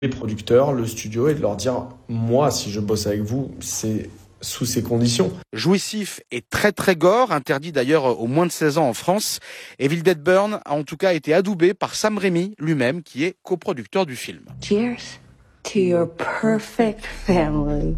les producteurs, le studio, et de leur dire « moi, si je bosse avec vous, c'est sous ces conditions ». Jouissif et très très gore, interdit d'ailleurs aux moins de 16 ans en France. Evil Dead Burn a en tout cas été adoubé par Sam Raimi lui-même, qui est coproducteur du film. Cheers to your perfect family.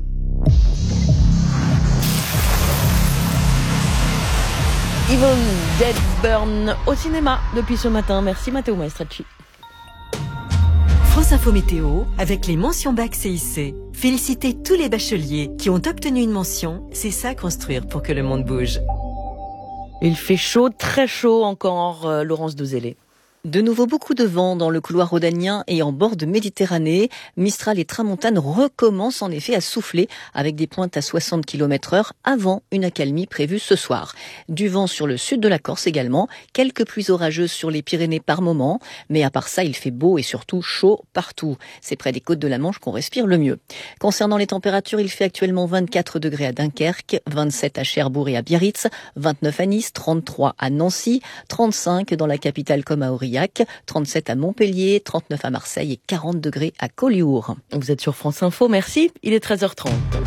Evil Dead Burn au cinéma depuis ce matin. Merci Matteo Maestracci. France Info Météo, avec les mentions bac CIC. Félicitez tous les bacheliers qui ont obtenu une mention. C'est ça construire pour que le monde bouge. Il fait chaud, très chaud encore, Laurence Dezellé. De nouveau beaucoup de vent dans le couloir rhodanien et en bord de Méditerranée. Mistral et tramontane recommencent en effet à souffler avec des pointes à 60 km/h avant une accalmie prévue ce soir. Du vent sur le sud de la Corse également, quelques pluies orageuses sur les Pyrénées par moment, mais à part ça, il fait beau et surtout chaud partout. C'est près des côtes de la Manche qu'on respire le mieux. Concernant les températures, il fait actuellement 24 degrés à Dunkerque, 27 à Cherbourg et à Biarritz, 29 à Nice, 33 à Nancy, 35 dans la capitale comme à Aurillac, 37 à Montpellier, 39 à Marseille et 40 degrés à Collioure. Vous êtes sur France Info, merci. Il est 13h30.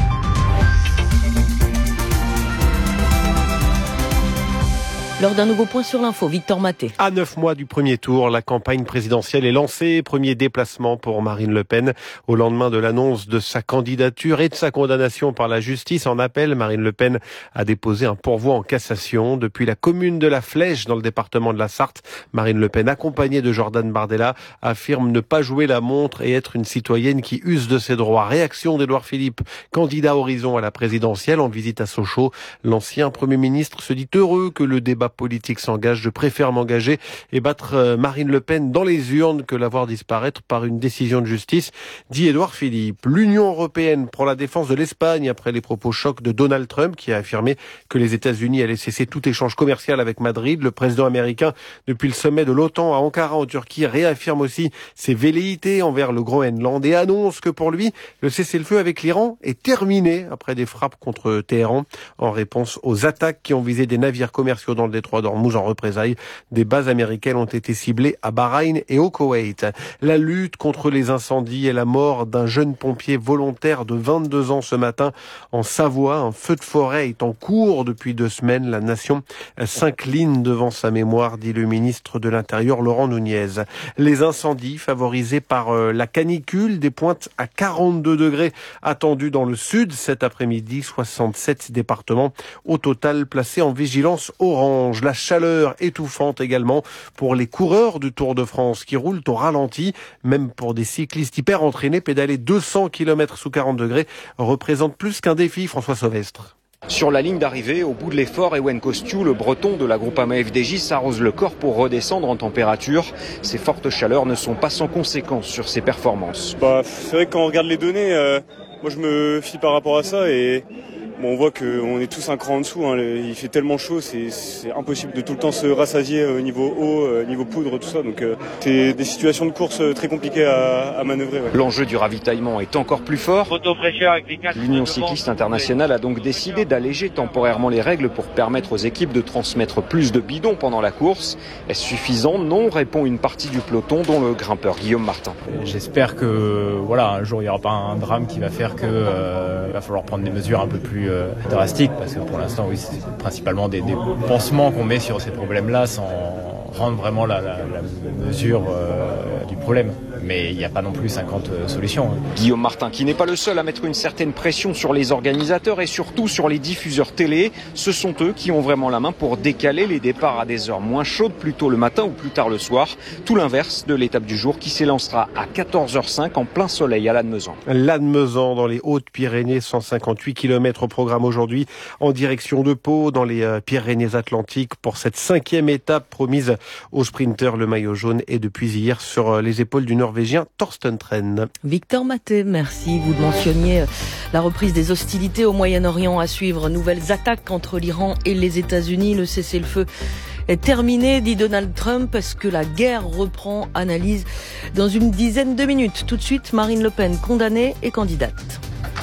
Lors d'un nouveau point sur l'info, Victor Maté. À 9 mois du premier tour, la campagne présidentielle est lancée. Premier déplacement pour Marine Le Pen. Au lendemain de l'annonce de sa candidature et de sa condamnation par la justice en appel, Marine Le Pen a déposé un pourvoi en cassation. Depuis la commune de La Flèche, dans le département de la Sarthe, Marine Le Pen, accompagnée de Jordan Bardella, affirme ne pas jouer la montre et être une citoyenne qui use de ses droits. Réaction d'Édouard Philippe, candidat Horizon à la présidentielle en visite à Sochaux. L'ancien Premier ministre se dit heureux que le débat politique s'engage. Je préfère m'engager et battre Marine Le Pen dans les urnes que la voir disparaître par une décision de justice, dit Édouard Philippe. L'Union européenne prend la défense de l'Espagne après les propos chocs de Donald Trump qui a affirmé que les États-Unis allaient cesser tout échange commercial avec Madrid. Le président américain, depuis le sommet de l'OTAN à Ankara en Turquie, réaffirme aussi ses velléités envers le Groenland et annonce que pour lui, le cessez-le-feu avec l'Iran est terminé après des frappes contre Téhéran en réponse aux attaques qui ont visé des navires commerciaux dans le détroit d'Ormuz en représailles. Des bases américaines ont été ciblées à Bahreïn et au Koweït. La lutte contre les incendies et la mort d'un jeune pompier volontaire de 22 ans ce matin en Savoie. Un feu de forêt est en cours depuis 2 semaines. La nation s'incline devant sa mémoire, dit le ministre de l'Intérieur Laurent Nunez. Les incendies favorisés par la canicule, des pointes à 42 degrés attendues dans le sud cet après-midi. 67 départements au total placés en vigilance orange. La chaleur étouffante également pour les coureurs du Tour de France qui roulent au ralenti. Même pour des cyclistes hyper entraînés, pédaler 200 km sous 40 degrés représente plus qu'un défi, François Sauvestre. Sur la ligne d'arrivée, au bout de l'effort, Ewen Kostiou, le breton de la Groupama FDJ, s'arrose le corps pour redescendre en température. Ces fortes chaleurs ne sont pas sans conséquences sur ses performances. C'est vrai que quand on regarde les données, moi je me fie par rapport à ça et bon, on voit qu'on est tous un cran en dessous, hein. Il fait tellement chaud, c'est impossible de tout le temps se rassasier au niveau eau, niveau poudre, tout ça. Donc c'est des situations de course très compliquées à manœuvrer. Ouais. L'enjeu du ravitaillement est encore plus fort. L'Union cycliste internationale a donc décidé d'alléger temporairement les règles pour permettre aux équipes de transmettre plus de bidons pendant la course. Est-ce suffisant? Non, répond une partie du peloton, dont le grimpeur Guillaume Martin. J'espère que un jour il n'y aura pas un drame qui va faire que va falloir prendre des mesures un peu plus drastique, parce que pour l'instant, oui, c'est principalement des pansements qu'on met sur ces problèmes-là sans rendre vraiment la mesure du problème. Mais il n'y a pas non plus 50 solutions. Guillaume Martin, qui n'est pas le seul à mettre une certaine pression sur les organisateurs et surtout sur les diffuseurs télé. Ce sont eux qui ont vraiment la main pour décaler les départs à des heures moins chaudes, plus tôt le matin ou plus tard le soir. Tout l'inverse de l'étape du jour qui s'élancera à 14h05 en plein soleil à Lannemezan. Lannemezan dans les Hautes-Pyrénées, 158 km au programme aujourd'hui en direction de Pau dans les Pyrénées-Atlantiques pour cette 5e étape promise aux sprinteurs. Le maillot jaune est depuis hier sur les épaules du Norvégien Torsten Tren. Victor Maté, merci. Vous mentionniez la reprise des hostilités au Moyen-Orient à suivre. Nouvelles attaques entre l'Iran et les États-Unis. Le cessez-le-feu est terminé, dit Donald Trump. Est-ce que la guerre reprend? Analyse dans une dizaine de minutes. Tout de suite, Marine Le Pen, condamnée et candidate.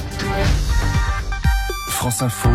France Info,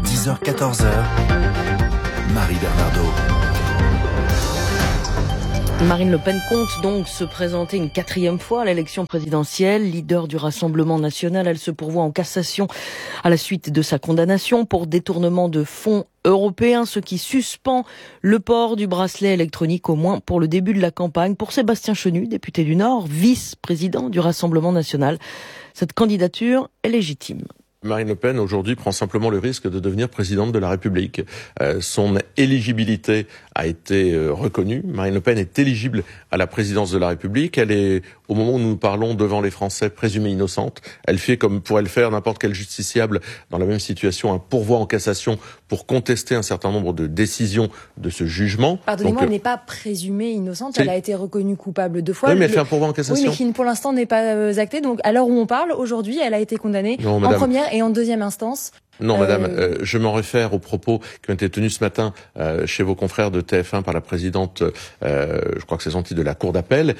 10h-14h, Marie Bernardo. Marine Le Pen compte donc se présenter une 4e fois à l'élection présidentielle. Leader du Rassemblement national, elle se pourvoit en cassation à la suite de sa condamnation pour détournement de fonds européens, ce qui suspend le port du bracelet électronique au moins pour le début de la campagne. Pour Sébastien Chenu, député du Nord, vice-président du Rassemblement national, cette candidature est légitime. Marine Le Pen, aujourd'hui, prend simplement le risque de devenir présidente de la République. Son éligibilité a été reconnue. Marine Le Pen est éligible à la présidence de la République. Elle est, au moment où nous parlons devant les Français, présumée innocente. Elle fait comme pourrait le faire n'importe quel justiciable dans la même situation, un pourvoi en cassation pour contester un certain nombre de décisions de ce jugement. Pardonnez-moi, elle n'est pas présumée innocente. Elle a été reconnue coupable 2 fois. Oui, mais elle fait un pourvoi en cassation. Oui, mais qui pour l'instant n'est pas acté. Donc, à l'heure où on parle, aujourd'hui, elle a été condamnée en première et en 2e instance. Non, madame, je m'en réfère aux propos qui ont été tenus ce matin chez vos confrères de TF1 par la présidente, je crois que c'est son titre, de la Cour d'appel,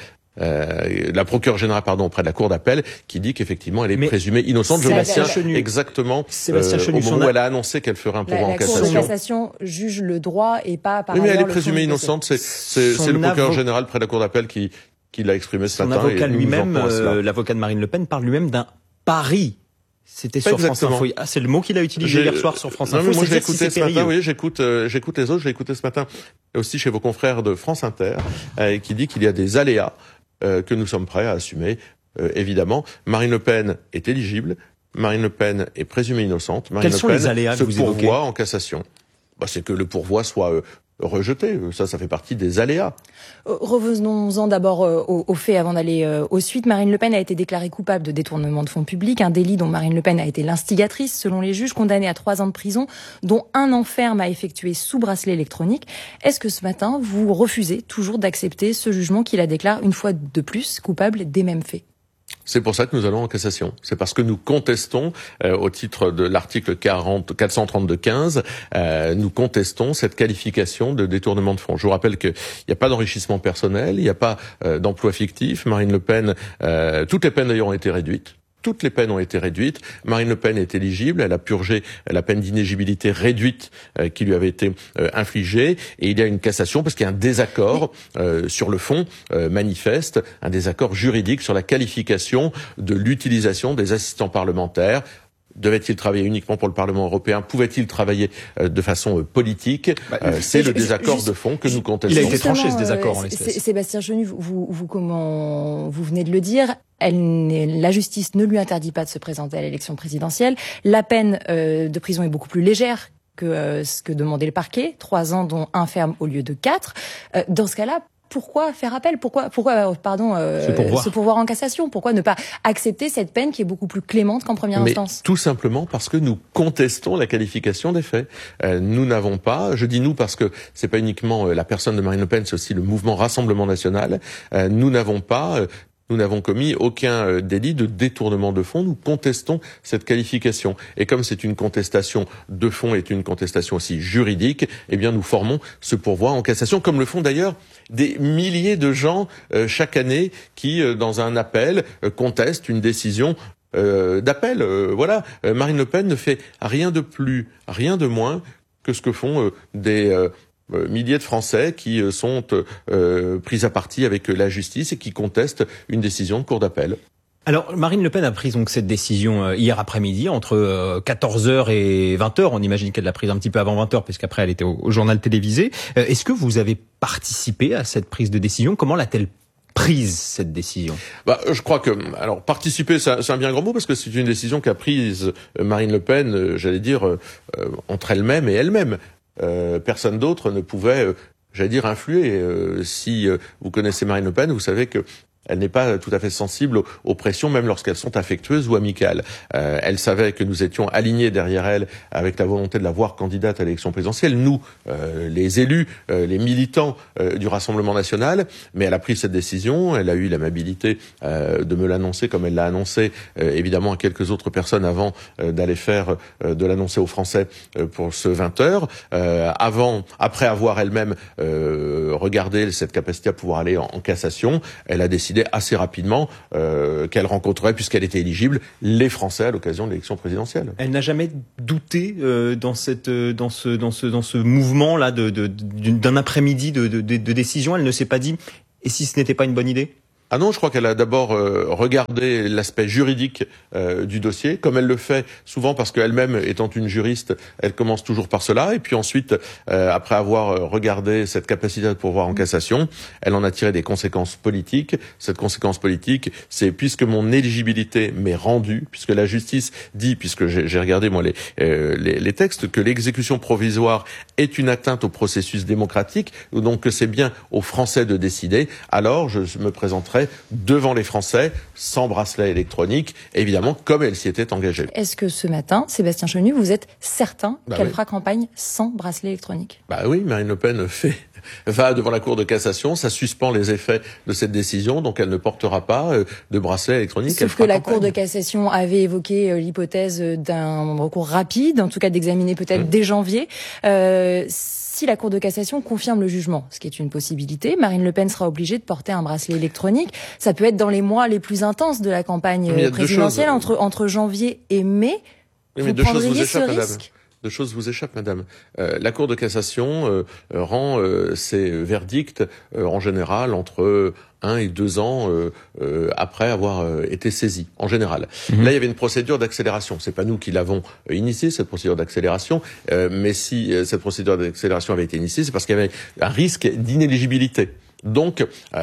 la procureure générale, auprès de la Cour d'appel, qui dit qu'effectivement elle est présumée innocente. Je la tiens exactement au moment où elle a annoncé qu'elle ferait un pourvoi en cassation. La Cour de cassation juge le droit et pas par ailleurs. Oui, mais elle est le présumée innocente. C'est le procureur général près de la Cour d'appel qui l'a exprimé ce matin. Son avocat lui-même, l'avocat de Marine Le Pen, parle lui-même d'un pari. C'était sur France Info. Ah, c'est le mot qu'il a utilisé hier soir sur France Info. Non, mais moi, j'ai écouté ce matin. Oui, j'écoute les autres. J'ai écouté ce matin aussi chez vos confrères de France Inter, qui dit qu'il y a des aléas que nous sommes prêts à assumer. Évidemment, Marine Le Pen est éligible. Marine Le Pen est présumée innocente. Marine Le Pen se pourvoit en cassation. C'est que le pourvoi soit rejeté. Ça fait partie des aléas. Revenons-en d'abord aux faits avant d'aller aux suites. Marine Le Pen a été déclarée coupable de détournement de fonds publics, un délit dont Marine Le Pen a été l'instigatrice, selon les juges, condamnée à 3 ans de prison, dont 1 an ferme à effectuer sous bracelet électronique. Est-ce que ce matin, vous refusez toujours d'accepter ce jugement qui la déclare une fois de plus coupable des mêmes faits ? C'est pour ça que nous allons en cassation. C'est parce que nous contestons, au titre de l'article 432-15, nous contestons cette qualification de détournement de fonds. Je vous rappelle qu'il n'y a pas d'enrichissement personnel, il n'y a pas d'emploi fictif. Marine Le Pen, toutes les peines d'ailleurs ont été réduites. Toutes les peines ont été réduites. Marine Le Pen est éligible. Elle a purgé la peine d'inéligibilité réduite qui lui avait été infligée. Et il y a une cassation parce qu'il y a un désaccord sur le fond manifeste, un désaccord juridique sur la qualification de l'utilisation des assistants parlementaires. Devait-il travailler uniquement pour le Parlement européen? Pouvait-il travailler de façon politique? C'est le désaccord de fond que nous contestons. Il a été tranché ce désaccord en l'espèce. Sébastien Chenu, comment vous venez de le dire, la justice ne lui interdit pas de se présenter à l'élection présidentielle. La peine de prison est beaucoup plus légère que ce que demandait le parquet, 3 ans dont 1 ferme au lieu de 4. Dans ce cas-là, pourquoi faire appel? Pourquoi se pourvoir en cassation? Pourquoi ne pas accepter cette peine qui est beaucoup plus clémente qu'en première instance? Tout simplement parce que nous contestons la qualification des faits. Nous n'avons pas, je dis nous parce que c'est pas uniquement la personne de Marine Le Pen, c'est aussi le mouvement Rassemblement national. Nous n'avons commis aucun délit de détournement de fonds. Nous contestons cette qualification. Et comme c'est une contestation de fond et une contestation aussi juridique, eh bien, nous formons ce pourvoi en cassation, comme le font d'ailleurs des milliers de gens chaque année qui, dans un appel, contestent une décision d'appel. Voilà. Marine Le Pen ne fait rien de plus, rien de moins que ce que font des milliers de Français qui sont pris à partie avec la justice et qui contestent une décision de cour d'appel. Alors, Marine Le Pen a pris donc cette décision hier après-midi, entre 14h et 20h. On imagine qu'elle l'a prise un petit peu avant 20h, puisqu'après elle était au journal télévisé. Est-ce que vous avez participé à cette prise de décision? Comment l'a-t-elle prise, cette décision? Je crois que, alors, participer, c'est un bien grand mot, parce que c'est une décision qu'a prise Marine Le Pen, j'allais dire, entre elle-même et elle-même. Personne d'autre ne pouvait, influer. Si vous connaissez Marine Le Pen, vous savez que elle n'est pas tout à fait sensible aux pressions, même lorsqu'elles sont affectueuses ou amicales. Elle savait que nous étions alignés derrière elle avec la volonté de la voir candidate à l'élection présidentielle. Nous, les élus, les militants du Rassemblement national, mais elle a pris cette décision. Elle a eu l'amabilité de me l'annoncer comme elle l'a annoncé, évidemment, à quelques autres personnes avant d'aller faire, de l'annoncer aux Français pour ce 20h. Après avoir elle-même regardé cette capacité à pouvoir aller en cassation, elle a décidé assez rapidement qu'elle rencontrerait, puisqu'elle était éligible, les Français à l'occasion de l'élection présidentielle. Elle n'a jamais douté dans ce mouvement là d'un après-midi de décision. Elle ne s'est pas dit Et si ce n'était pas une bonne idée ? Ah non, je crois qu'elle a d'abord regardé l'aspect juridique du dossier, comme elle le fait souvent parce qu'elle-même, étant une juriste, elle commence toujours par cela. Et puis ensuite, après avoir regardé cette capacité de pourvoir en cassation, elle en a tiré des conséquences politiques. Cette conséquence politique, c'est puisque mon éligibilité m'est rendue, puisque la justice dit, puisque j'ai regardé moi les textes, que l'exécution provisoire est une atteinte au processus démocratique, donc que c'est bien aux Français de décider, alors je me présenterai devant les Français, sans bracelet électronique, évidemment, comme elle s'y était engagée. Est-ce que ce matin, Sébastien Chenu, vous êtes certain qu'elle fera campagne sans bracelet électronique ? Oui, Marine Le Pen va devant la Cour de cassation, ça suspend les effets de cette décision, donc elle ne portera pas de bracelet électronique. Sauf que la Cour de cassation avait évoqué l'hypothèse d'un recours rapide, en tout cas d'examiner peut-être dès janvier. Si la Cour de cassation confirme le jugement, ce qui est une possibilité, Marine Le Pen sera obligée de porter un bracelet électronique. Ça peut être dans les mois les plus intenses de la campagne présidentielle, entre janvier et mai. Vous prendriez ce risque ? Deux choses vous échappent, madame. La Cour de cassation rend ses verdicts en général entre 1 et 2 ans après avoir été saisie, en général. Là, il y avait une procédure d'accélération. C'est pas nous qui l'avons initiée, cette procédure d'accélération, mais si cette procédure d'accélération avait été initiée, c'est parce qu'il y avait un risque d'inéligibilité. Donc,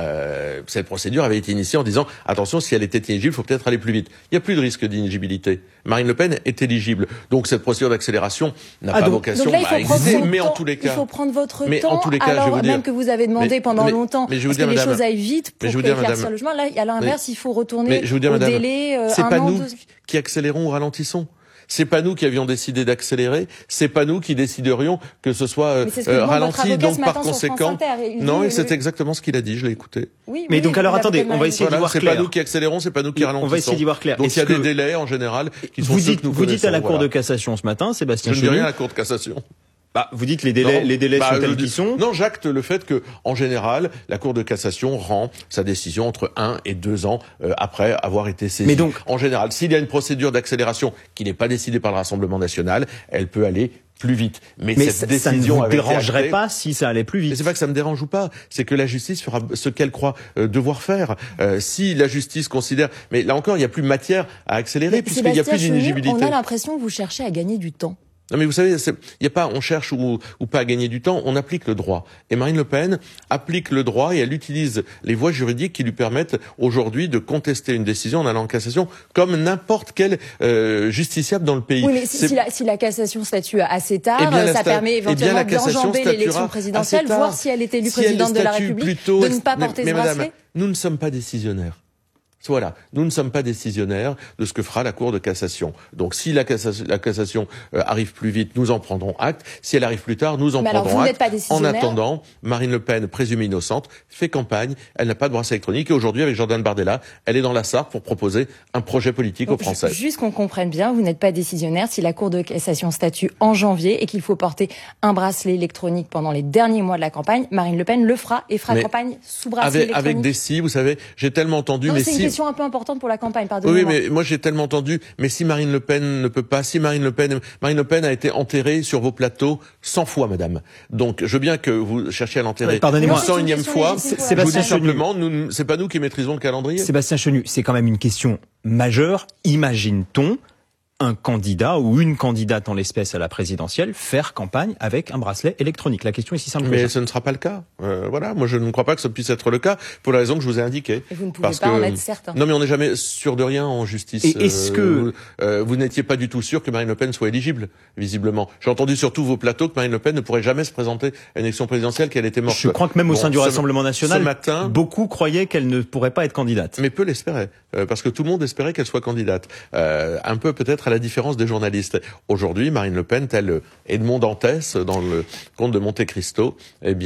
cette procédure avait été initiée en disant « Attention, si elle était inéligible, il faut peut-être aller plus vite ». Il n'y a plus de risque d'inéligibilité. Marine Le Pen est éligible. Donc, cette procédure d'accélération n'a pas vocation à exister, mais en tous les cas... Il faut prendre votre temps, en tous les cas, alors même que vous avez demandé pendant longtemps, parce que les choses aillent vite pour éclaircir le chemin. Là, à l'inverse, il faut retourner au délai c'est pas nous qui accélérons ou ralentissons. C'est pas nous qui avions décidé d'accélérer, c'est pas nous qui déciderions que ce soit ralenti, donc par conséquent. Non, et c'est exactement ce qu'il a dit, je l'ai écouté. Mais donc alors attendez, on va essayer d'y voir clair. C'est pas nous qui accélérons, c'est pas nous qui ralentissons. On va essayer d'y voir clair. Donc il y a des délais en général qui sont ceux que nous connaissons. Vous dites à la Cour de cassation ce matin, Sébastien Chenu. Je ne dis rien à la Cour de cassation. Vous dites les délais sont tels qu'ils sont. Non, j'acte le fait que, en général, la Cour de cassation rend sa décision entre 1 et 2 ans après avoir été saisie. Mais donc, en général, s'il y a une procédure d'accélération qui n'est pas décidée par le Rassemblement national, elle peut aller plus vite. Mais cette décision ça ne vous dérangerait pas si ça allait plus vite. Mais c'est pas que ça me dérange ou pas, c'est que la justice fera ce qu'elle croit devoir faire. Si la justice considère, mais là encore, il n'y a plus matière à accélérer puisqu'il n'y a plus d'inéligibilité. On a l'impression que vous cherchez à gagner du temps. Non mais vous savez, il y a pas on cherche ou pas à gagner du temps, on applique le droit. Et Marine Le Pen applique le droit et elle utilise les voies juridiques qui lui permettent aujourd'hui de contester une décision en allant en cassation comme n'importe quel justiciable dans le pays. Oui, mais si la cassation statue assez tard, ça permet éventuellement d'enjamber l'élection présidentielle, voir si elle est élue présidente de la République, de ne pas porter ce bracelet. Madame, nous ne sommes pas décisionnaires. Voilà, nous ne sommes pas décisionnaires de ce que fera la Cour de cassation. Donc si la cassation arrive plus vite, nous en prendrons acte. Si elle arrive plus tard, nous en prendrons acte. En attendant, Marine Le Pen, présumée innocente, fait campagne. Elle n'a pas de bracelet électronique. Et aujourd'hui, avec Jordan Bardella, elle est dans la Sarthe pour proposer un projet politique aux Français. Juste qu'on comprenne bien, vous n'êtes pas décisionnaire. Si la Cour de cassation statue en janvier et qu'il faut porter un bracelet électronique pendant les derniers mois de la campagne, Marine Le Pen le fera et fera campagne sous bracelet électronique. Avec des si, vous savez, j'ai tellement entendu, mais si... un peu importante pour la campagne, pardonnez-moi. Oui, mais moi j'ai tellement entendu, mais si Marine Le Pen ne peut pas, si Marine Le Pen a été enterrée sur vos plateaux 100 fois, madame. Donc, je veux bien que vous cherchiez à l'enterrer. Pardonnez-moi. 101e fois. Je vous dis simplement, c'est pas nous qui maîtrisons le calendrier. Sébastien Chenu, c'est quand même une question majeure. Imagine-t-on un candidat ou une candidate en l'espèce à la présidentielle faire campagne avec un bracelet électronique? La question est si simple. Mais ce ne sera pas le cas. Voilà, moi je ne crois pas que ce puisse être le cas pour la raison que je vous ai indiquée. Et vous ne pouvez pas en être certain. Non, mais on n'est jamais sûr de rien en justice. Et est-ce que vous n'étiez pas du tout sûr que Marine Le Pen soit éligible, visiblement? J'ai entendu sur tous vos plateaux que Marine Le Pen ne pourrait jamais se présenter à une élection présidentielle, qu'elle était morte. Je crois que même au sein du Rassemblement national, ce matin, beaucoup croyaient qu'elle ne pourrait pas être candidate. Mais peu l'espéraient, parce que tout le monde espérait qu'elle soit candidate. Un peu peut-être à la différence des journalistes. Aujourd'hui, Marine Le Pen, tel Edmond Dantès dans le Comte de Monte Cristo,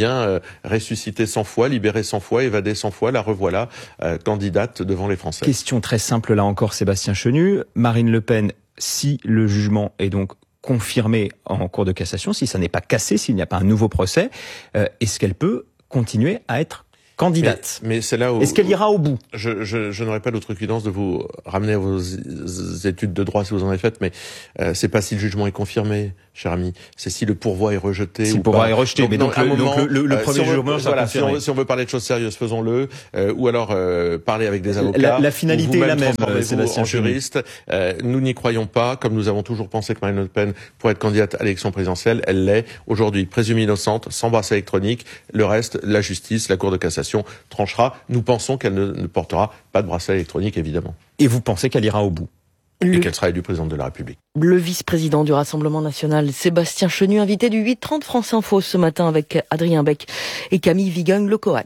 ressuscitée 100 fois, libérée 100 fois, évadée 100 fois, la revoilà candidate devant les Français. Question très simple là encore, Sébastien Chenu. Marine Le Pen, si le jugement est donc confirmé en cour de cassation, si ça n'est pas cassé, s'il n'y a pas un nouveau procès, est-ce qu'elle peut continuer à être candidate? Mais c'est là où... Est-ce qu'elle ira au bout? Je n'aurai pas l'outrecuidance de vous ramener à vos études de droit si vous en avez faites, mais c'est pas si le jugement est confirmé. cher ami. C'est si le pourvoi est rejeté. Si le pourvoi est rejeté, mais donc le premier jugement, si on veut parler de choses sérieuses, faisons-le. Ou alors parler avec des avocats. La finalité est la même, Sébastien, en juriste. Nous n'y croyons pas, comme nous avons toujours pensé que Marine Le Pen pourrait être candidate à l'élection présidentielle. Elle l'est aujourd'hui, présumée innocente, sans bracelet électronique. Le reste, la justice, la Cour de cassation tranchera. Nous pensons qu'elle ne portera pas de bracelet électronique, évidemment. Et vous pensez qu'elle ira au bout? Et qu'elle sera élue présidente de la République. Le vice-président du Rassemblement national, Sébastien Chenu, invité du 8h30 France Info ce matin avec Adrien Beck et Camille Vigogne-Lecoat.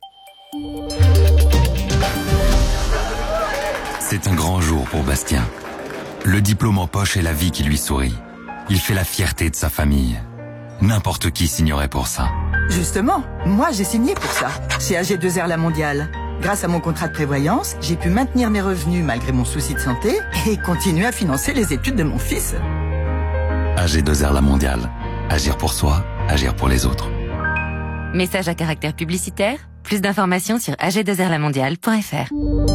C'est un grand jour pour Bastien. Le diplôme en poche et la vie qui lui sourit. Il fait la fierté de sa famille. N'importe qui signerait pour ça. Justement, moi j'ai signé pour ça, chez AG2R La Mondiale. Grâce à mon contrat de prévoyance, j'ai pu maintenir mes revenus malgré mon souci de santé et continuer à financer les études de mon fils. AG2R La Mondiale. Agir pour soi, agir pour les autres. Message à caractère publicitaire. Plus d'informations sur ag2rlamondiale.fr.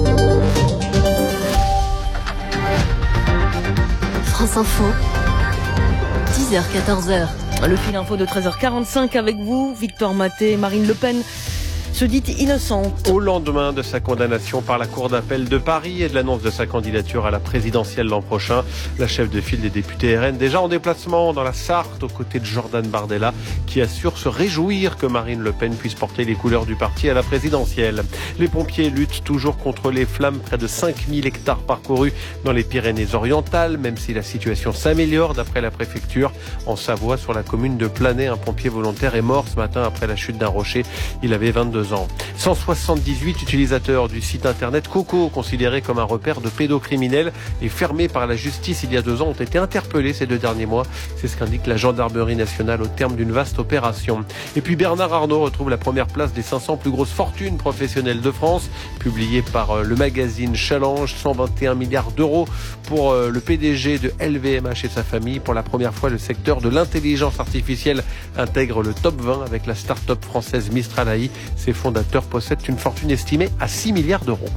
France Info, 10h, 14h. Le fil info de 13h45 avec vous, Victor Maté, Marine Le Pen se dit innocente. Au lendemain de sa condamnation par la Cour d'appel de Paris et de l'annonce de sa candidature à la présidentielle l'an prochain, la chef de file des députés RN, déjà en déplacement dans la Sarthe aux côtés de Jordan Bardella, qui assure se réjouir que Marine Le Pen puisse porter les couleurs du parti à la présidentielle. Les pompiers luttent toujours contre les flammes, près de 5000 hectares parcourus dans les Pyrénées-Orientales, même si la situation s'améliore d'après la préfecture. En Savoie, sur la commune de Planay, un pompier volontaire est mort ce matin après la chute d'un rocher. Il avait 22 ans. 178 utilisateurs du site internet Coco, considéré comme un repère de pédocriminels et fermé par la justice il y a 2 ans, ont été interpellés ces 2 derniers mois. C'est ce qu'indique la gendarmerie nationale au terme d'une vaste opération. Et puis Bernard Arnault retrouve la première place des 500 plus grosses fortunes professionnelles de France, publié par le magazine Challenge. 121 milliards d'euros pour le PDG de LVMH et sa famille. Pour la première fois, le secteur de l'intelligence artificielle intègre le top 20 avec la start-up française Mistral AI. Ses fondateurs possèdent une fortune estimée à 6 milliards d'euros.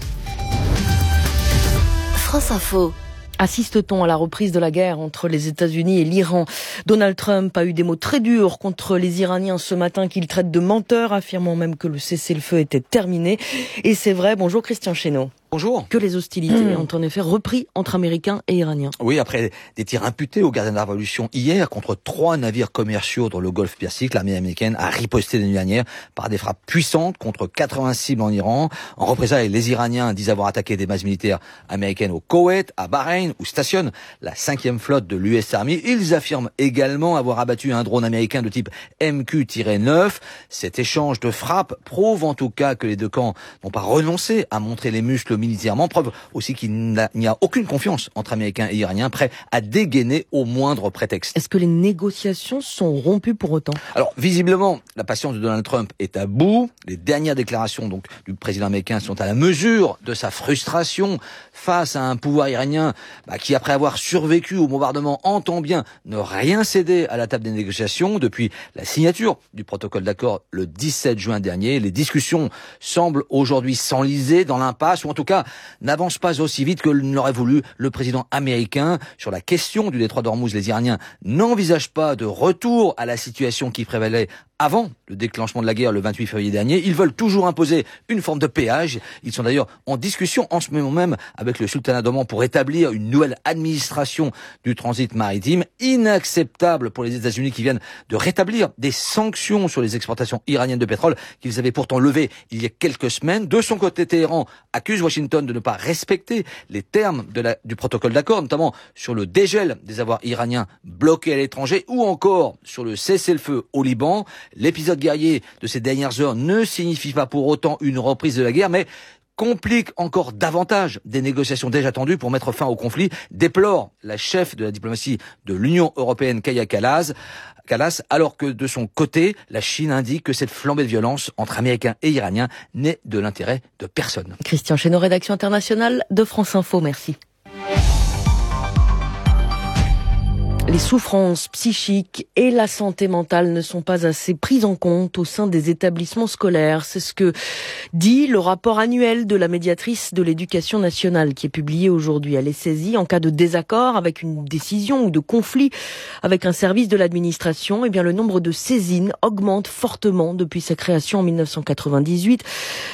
France Info. Assiste-t-on à la reprise de la guerre entre les États-Unis et l'Iran? Donald Trump a eu des mots très durs contre les Iraniens ce matin qu'il traite de menteurs, affirmant même que le cessez-le-feu était terminé. Et c'est vrai. Bonjour Christian Chesneau. Bonjour. Que les hostilités ont en effet repris entre Américains et Iraniens. Oui, après des tirs imputés aux gardiens de la Révolution hier contre 3 navires commerciaux dans le Golfe Persique, l'armée américaine a riposté l'année dernière par des frappes puissantes contre 80 cibles en Iran. En représailles, les Iraniens disent avoir attaqué des bases militaires américaines au Koweït, à Bahreïn, où stationne la 5e flotte de l'US Army. Ils affirment également avoir abattu un drone américain de type MQ-9. Cet échange de frappes prouve en tout cas que les deux camps n'ont pas renoncé à montrer les muscles militairement, preuve aussi qu'il n'y a aucune confiance entre Américains et Iraniens, prêts à dégainer au moindre prétexte. Est-ce que les négociations sont rompues pour autant? Alors, visiblement, la patience de Donald Trump est à bout. Les dernières déclarations donc du président américain sont à la mesure de sa frustration face à un pouvoir iranien qui, après avoir survécu au bombardement, entend bien ne rien céder à la table des négociations. Depuis la signature du protocole d'accord le 17 juin dernier, les discussions semblent aujourd'hui s'enliser dans l'impasse, ou en tout cas n'avance pas aussi vite que l'aurait voulu le président américain. Sur la question du détroit d'Ormuz, les Iraniens n'envisagent pas de retour à la situation qui prévalait avant le déclenchement de la guerre le 28 février dernier. Ils veulent toujours imposer une forme de péage. Ils sont d'ailleurs en discussion en ce moment même avec le sultanat d'Oman pour établir une nouvelle administration du transit maritime. Inacceptable pour les États-Unis qui viennent de rétablir des sanctions sur les exportations iraniennes de pétrole qu'ils avaient pourtant levées il y a quelques semaines. De son côté, Téhéran accuse Washington de ne pas respecter les termes du protocole d'accord, notamment sur le dégel des avoirs iraniens bloqués à l'étranger ou encore sur le cessez-le-feu au Liban. L'épisode guerrier de ces dernières heures ne signifie pas pour autant une reprise de la guerre, mais complique encore davantage des négociations déjà tendues pour mettre fin au conflit, déplore la chef de la diplomatie de l'Union européenne, Kaja Kallas, alors que de son côté, la Chine indique que cette flambée de violence entre Américains et Iraniens n'est de l'intérêt de personne. Christian Chesneau, rédaction internationale de France Info, merci. Les souffrances psychiques et la santé mentale ne sont pas assez prises en compte au sein des établissements scolaires. C'est ce que dit le rapport annuel de la médiatrice de l'éducation nationale qui est publié aujourd'hui. Elle est saisie en cas de désaccord avec une décision ou de conflit avec un service de l'administration. Eh bien, le nombre de saisines augmente fortement depuis sa création en 1998.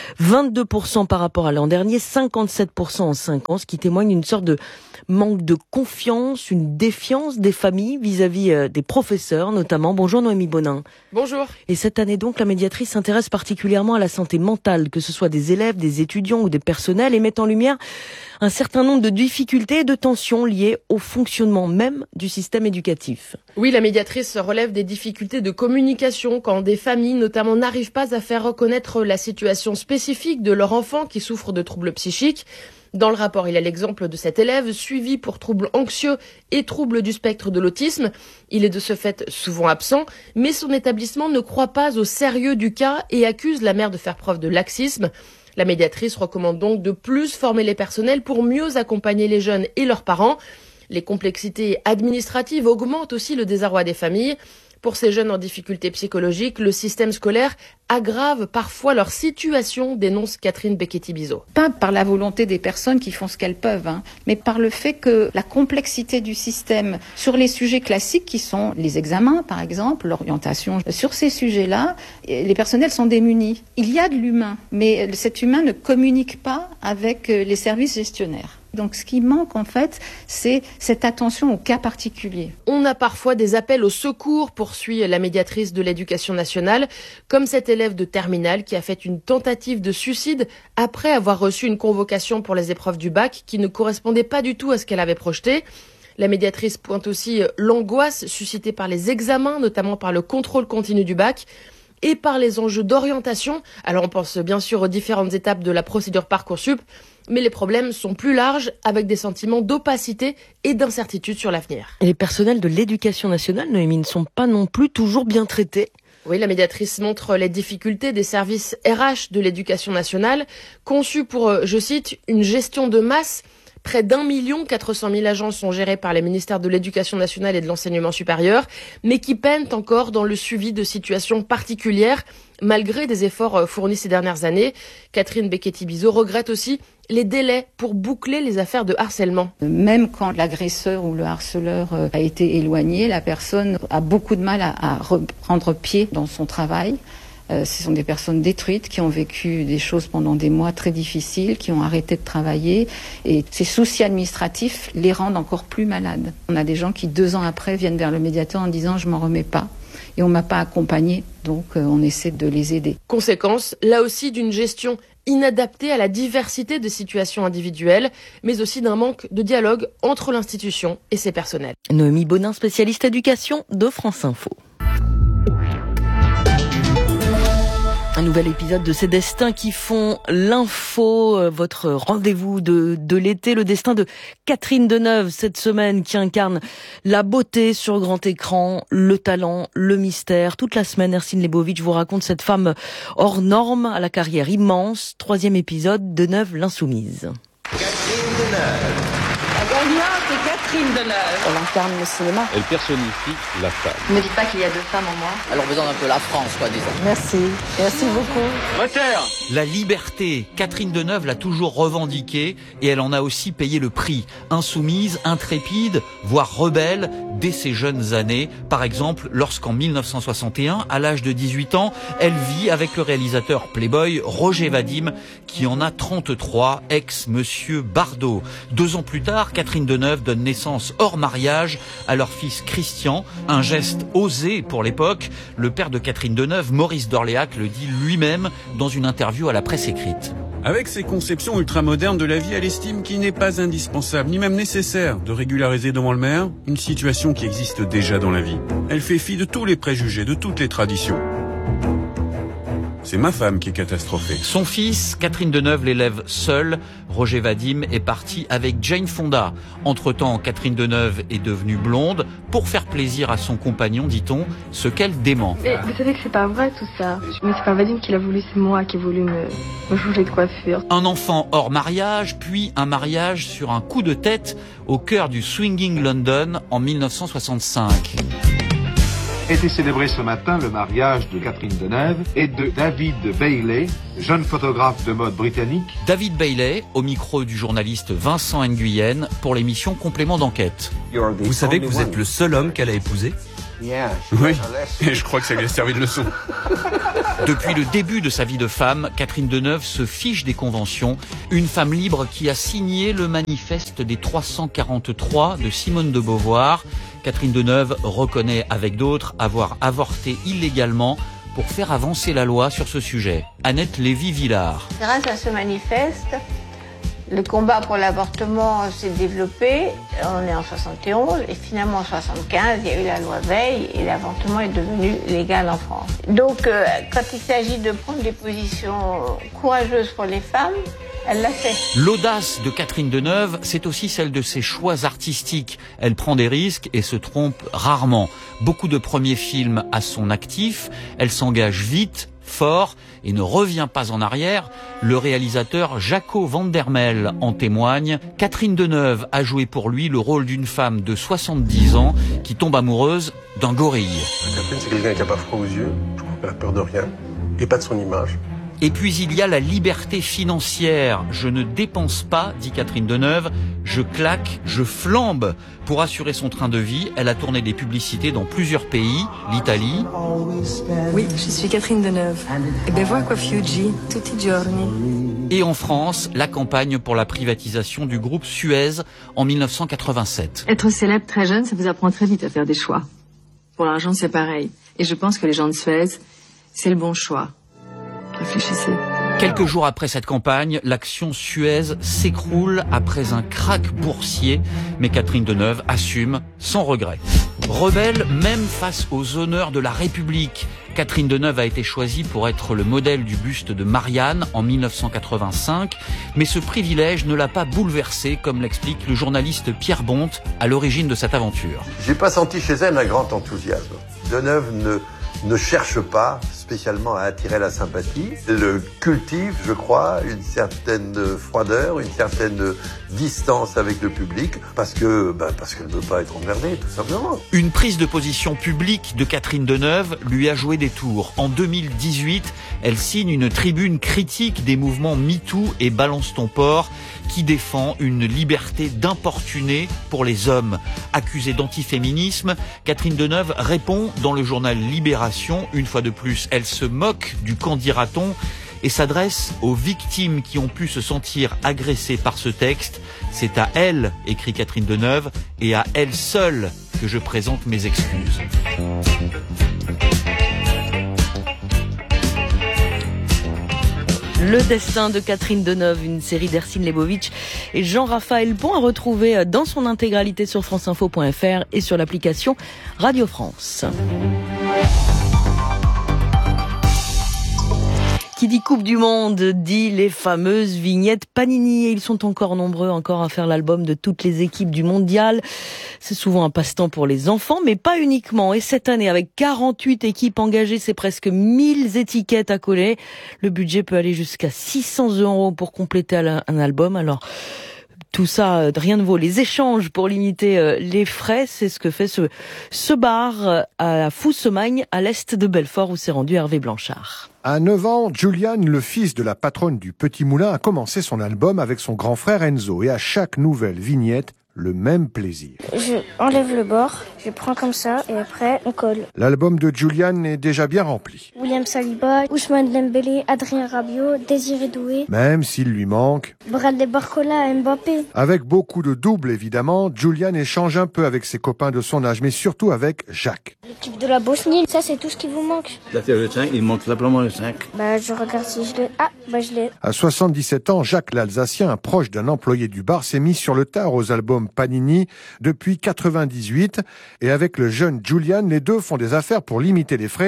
22% par rapport à l'an dernier, 57% en 5 ans, ce qui témoigne d'une sorte de manque de confiance, une défiance des familles vis-à-vis des professeurs notamment. Bonjour Noémie Bonin. Bonjour. Et cette année donc, la médiatrice s'intéresse particulièrement à la santé mentale, que ce soit des élèves, des étudiants ou des personnels, et met en lumière un certain nombre de difficultés et de tensions liées au fonctionnement même du système éducatif. Oui, la médiatrice relève des difficultés de communication quand des familles notamment n'arrivent pas à faire reconnaître la situation spécifique de leur enfant qui souffre de troubles psychiques. Dans le rapport, il y a l'exemple de cet élève suivi pour troubles anxieux et troubles du spectre de l'autisme. Il est de ce fait souvent absent, mais son établissement ne croit pas au sérieux du cas et accuse la mère de faire preuve de laxisme. La médiatrice recommande donc de plus former les personnels pour mieux accompagner les jeunes et leurs parents. Les complexités administratives augmentent aussi le désarroi des familles. Pour ces jeunes en difficulté psychologique, le système scolaire aggrave parfois leur situation, dénonce Catherine Becchetti-Bizot. Pas par la volonté des personnes qui font ce qu'elles peuvent, mais par le fait que la complexité du système sur les sujets classiques qui sont les examens, par exemple, l'orientation, sur ces sujets-là, les personnels sont démunis. Il y a de l'humain, mais cet humain ne communique pas avec les services gestionnaires. Donc ce qui manque en fait, c'est cette attention au cas particulier. On a parfois des appels au secours, poursuit la médiatrice de l'éducation nationale, comme cet élève de terminale qui a fait une tentative de suicide après avoir reçu une convocation pour les épreuves du bac qui ne correspondait pas du tout à ce qu'elle avait projeté. La médiatrice pointe aussi l'angoisse suscitée par les examens, notamment par le contrôle continu du bac, et par les enjeux d'orientation. Alors on pense bien sûr aux différentes étapes de la procédure Parcoursup, mais les problèmes sont plus larges, avec des sentiments d'opacité et d'incertitude sur l'avenir. Et les personnels de l'éducation nationale, Noémie, ne sont pas non plus toujours bien traités. Oui, la médiatrice montre les difficultés des services RH de l'éducation nationale, conçus pour, je cite, une gestion de masse. Près d'1 400 000 agents sont gérés par les ministères de l'Éducation nationale et de l'Enseignement supérieur, mais qui peinent encore dans le suivi de situations particulières, malgré des efforts fournis ces dernières années. Catherine Becchetti-Bizot regrette aussi les délais pour boucler les affaires de harcèlement. Même quand l'agresseur ou le harceleur a été éloigné, la personne a beaucoup de mal à reprendre pied dans son travail. Ce sont des personnes détruites qui ont vécu des choses pendant des mois très difficiles, qui ont arrêté de travailler, et ces soucis administratifs les rendent encore plus malades. On a des gens qui 2 ans après viennent vers le médiateur en disant « je m'en remets pas ». Et on m'a pas accompagné, donc on essaie de les aider. Conséquence, là aussi, d'une gestion inadaptée à la diversité des situations individuelles, mais aussi d'un manque de dialogue entre l'institution et ses personnels. Noémie Bonin, spécialiste éducation de France Info. Un nouvel épisode de Ces destins qui font l'info, votre rendez-vous de l'été, le destin de Catherine Deneuve cette semaine qui incarne la beauté sur grand écran, le talent, le mystère. Toute la semaine, Ercine Lebovitch vous raconte cette femme hors norme à la carrière immense. 3e épisode, Deneuve l'insoumise. Catherine Deneuve. La gagnante est Catherine Deneuve. Elle incarne le cinéma. Elle personnifie la femme. Ne dites pas qu'il y a 2 femmes en moi. Elle représente un peu la France, quoi, disons. Merci. Merci beaucoup. Moteur. La liberté, Catherine Deneuve l'a toujours revendiquée et elle en a aussi payé le prix. Insoumise, intrépide, voire rebelle dès ses jeunes années. Par exemple, lorsqu'en 1961, à l'âge de 18 ans, elle vit avec le réalisateur Playboy Roger Vadim, qui en a 33, ex-monsieur Bardot. 2 ans plus tard, Catherine Deneuve donne naissance hors mariage à leur fils Christian, un geste osé pour l'époque. Le père de Catherine Deneuve, Maurice d'Orléac, le dit lui-même dans une interview à la presse écrite. Avec ses conceptions ultramodernes de la vie, elle estime qu'il n'est pas indispensable, ni même nécessaire, de régulariser devant le maire une situation qui existe déjà dans la vie. Elle fait fi de tous les préjugés, de toutes les traditions. c'est ma femme qui est catastrophée. Son fils, Catherine Deneuve, l'élève seul. Roger Vadim est parti avec Jane Fonda. Entre-temps, Catherine Deneuve est devenue blonde pour faire plaisir à son compagnon, dit-on, ce qu'elle dément. Mais vous savez que c'est pas vrai tout ça. Mais c'est pas Vadim qui l'a voulu, c'est moi qui ai voulu me changer de coiffure. Un enfant hors mariage, puis un mariage sur un coup de tête au cœur du swinging London en 1965. Était célébré ce matin le mariage de Catherine Deneuve et de David Bailey, jeune photographe de mode britannique. David Bailey, au micro du journaliste Vincent Nguyen pour l'émission Complément d'enquête. Vous savez que vous êtes le seul homme qu'elle a épousé ? Oui, et je crois que ça lui a servi de leçon. Depuis le début de sa vie de femme, Catherine Deneuve se fiche des conventions. Une femme libre qui a signé le manifeste des 343 de Simone de Beauvoir. Catherine Deneuve reconnaît avec d'autres avoir avorté illégalement pour faire avancer la loi sur ce sujet. Annette Lévy-Villard. Grâce à ce manifeste, le combat pour l'avortement s'est développé. On est en 71 et finalement en 75, il y a eu la loi Veil et l'avortement est devenu légal en France. Donc quand il s'agit de prendre des positions courageuses pour les femmes, elle l'a fait. L'audace de Catherine Deneuve, c'est aussi celle de ses choix artistiques. Elle prend des risques et se trompe rarement. Beaucoup de premiers films à son actif. Elle s'engage vite, fort et ne revient pas en arrière. Le réalisateur Jaco van der Mel en témoigne. Catherine Deneuve a joué pour lui le rôle d'une femme de 70 ans qui tombe amoureuse d'un gorille. Catherine, c'est quelqu'un qui n'a pas froid aux yeux. Je trouve qu'elle a peur de rien et pas de son image. Et puis il y a la liberté financière. Je ne dépense pas, dit Catherine Deneuve, je claque, je flambe. Pour assurer son train de vie, elle a tourné des publicités dans plusieurs pays, l'Italie. Oui, je suis Catherine Deneuve. E bevo acqua Fiuggi tutti i giorni. Et en France, la campagne pour la privatisation du groupe Suez en 1987. Être célèbre très jeune, ça vous apprend très vite à faire des choix. Pour l'argent, c'est pareil. Et je pense que les gens de Suez, c'est le bon choix. Réfléchissez. Quelques jours après cette campagne, l'action Suez s'écroule après un krach boursier, mais Catherine Deneuve assume sans regret. Rebelle même face aux honneurs de la République. Catherine Deneuve a été choisie pour être le modèle du buste de Marianne en 1985, mais ce privilège ne l'a pas bouleversée, comme l'explique le journaliste Pierre Bonte à l'origine de cette aventure. J'ai pas senti chez elle un grand enthousiasme. Deneuve ne cherche pas spécialement à attirer la sympathie. Elle cultive, je crois, une certaine froideur, une certaine distance avec le public, parce qu'elle ne veut pas être emmerdée, tout simplement. Une prise de position publique de Catherine Deneuve lui a joué des tours. En 2018, elle signe une tribune critique des mouvements MeToo et Balance ton port, qui défend une liberté d'importuner pour les hommes. Accusée d'antiféminisme, Catherine Deneuve répond dans le journal Libération. Une fois de plus, elle se moque du qu'en dira-t-on et s'adresse aux victimes qui ont pu se sentir agressées par ce texte. C'est à elle, écrit Catherine Deneuve, et à elle seule que je présente mes excuses. Le destin de Catherine Deneuve, une série d'Ercine Lebovitch et Jean-Raphaël Pont à retrouver dans son intégralité sur franceinfo.fr et sur l'application Radio France. Qui dit Coupe du Monde dit les fameuses vignettes Panini. Et ils sont encore nombreux à faire l'album de toutes les équipes du mondial. C'est souvent un passe-temps pour les enfants, mais pas uniquement. Et cette année, avec 48 équipes engagées, c'est presque 1000 étiquettes à coller. Le budget peut aller jusqu'à 600 € pour compléter un album. Alors, tout ça, rien ne vaut les échanges pour limiter les frais. C'est ce que fait ce bar à Foussemagne, à l'est de Belfort, où s'est rendu Hervé Blanchard. À 9 ans, Julian, le fils de la patronne du Petit Moulin, a commencé son album avec son grand frère Enzo. Et à chaque nouvelle vignette, le même plaisir. Je enlève le bord, je prends comme ça et après on colle. L'album de Julian est déjà bien rempli. William Saliba, Ousmane Dembélé, Adrien Rabiot, Désiré Doué. Même s'il lui manque Bradley Barcola, Mbappé. Avec beaucoup de doubles évidemment, Julian échange un peu avec ses copains de son âge, mais surtout avec Jacques. L'équipe de la Bosnie, ça c'est tout ce qui vous manque. Là c'est le 5, il manque simplement le 5. Je regarde si je l'ai. Je l'ai. À 77 ans, Jacques l'Alsacien, un proche d'un employé du bar, s'est mis sur le tard aux albums Panini depuis 98. Et avec le jeune Julian, les deux font des affaires pour limiter les frais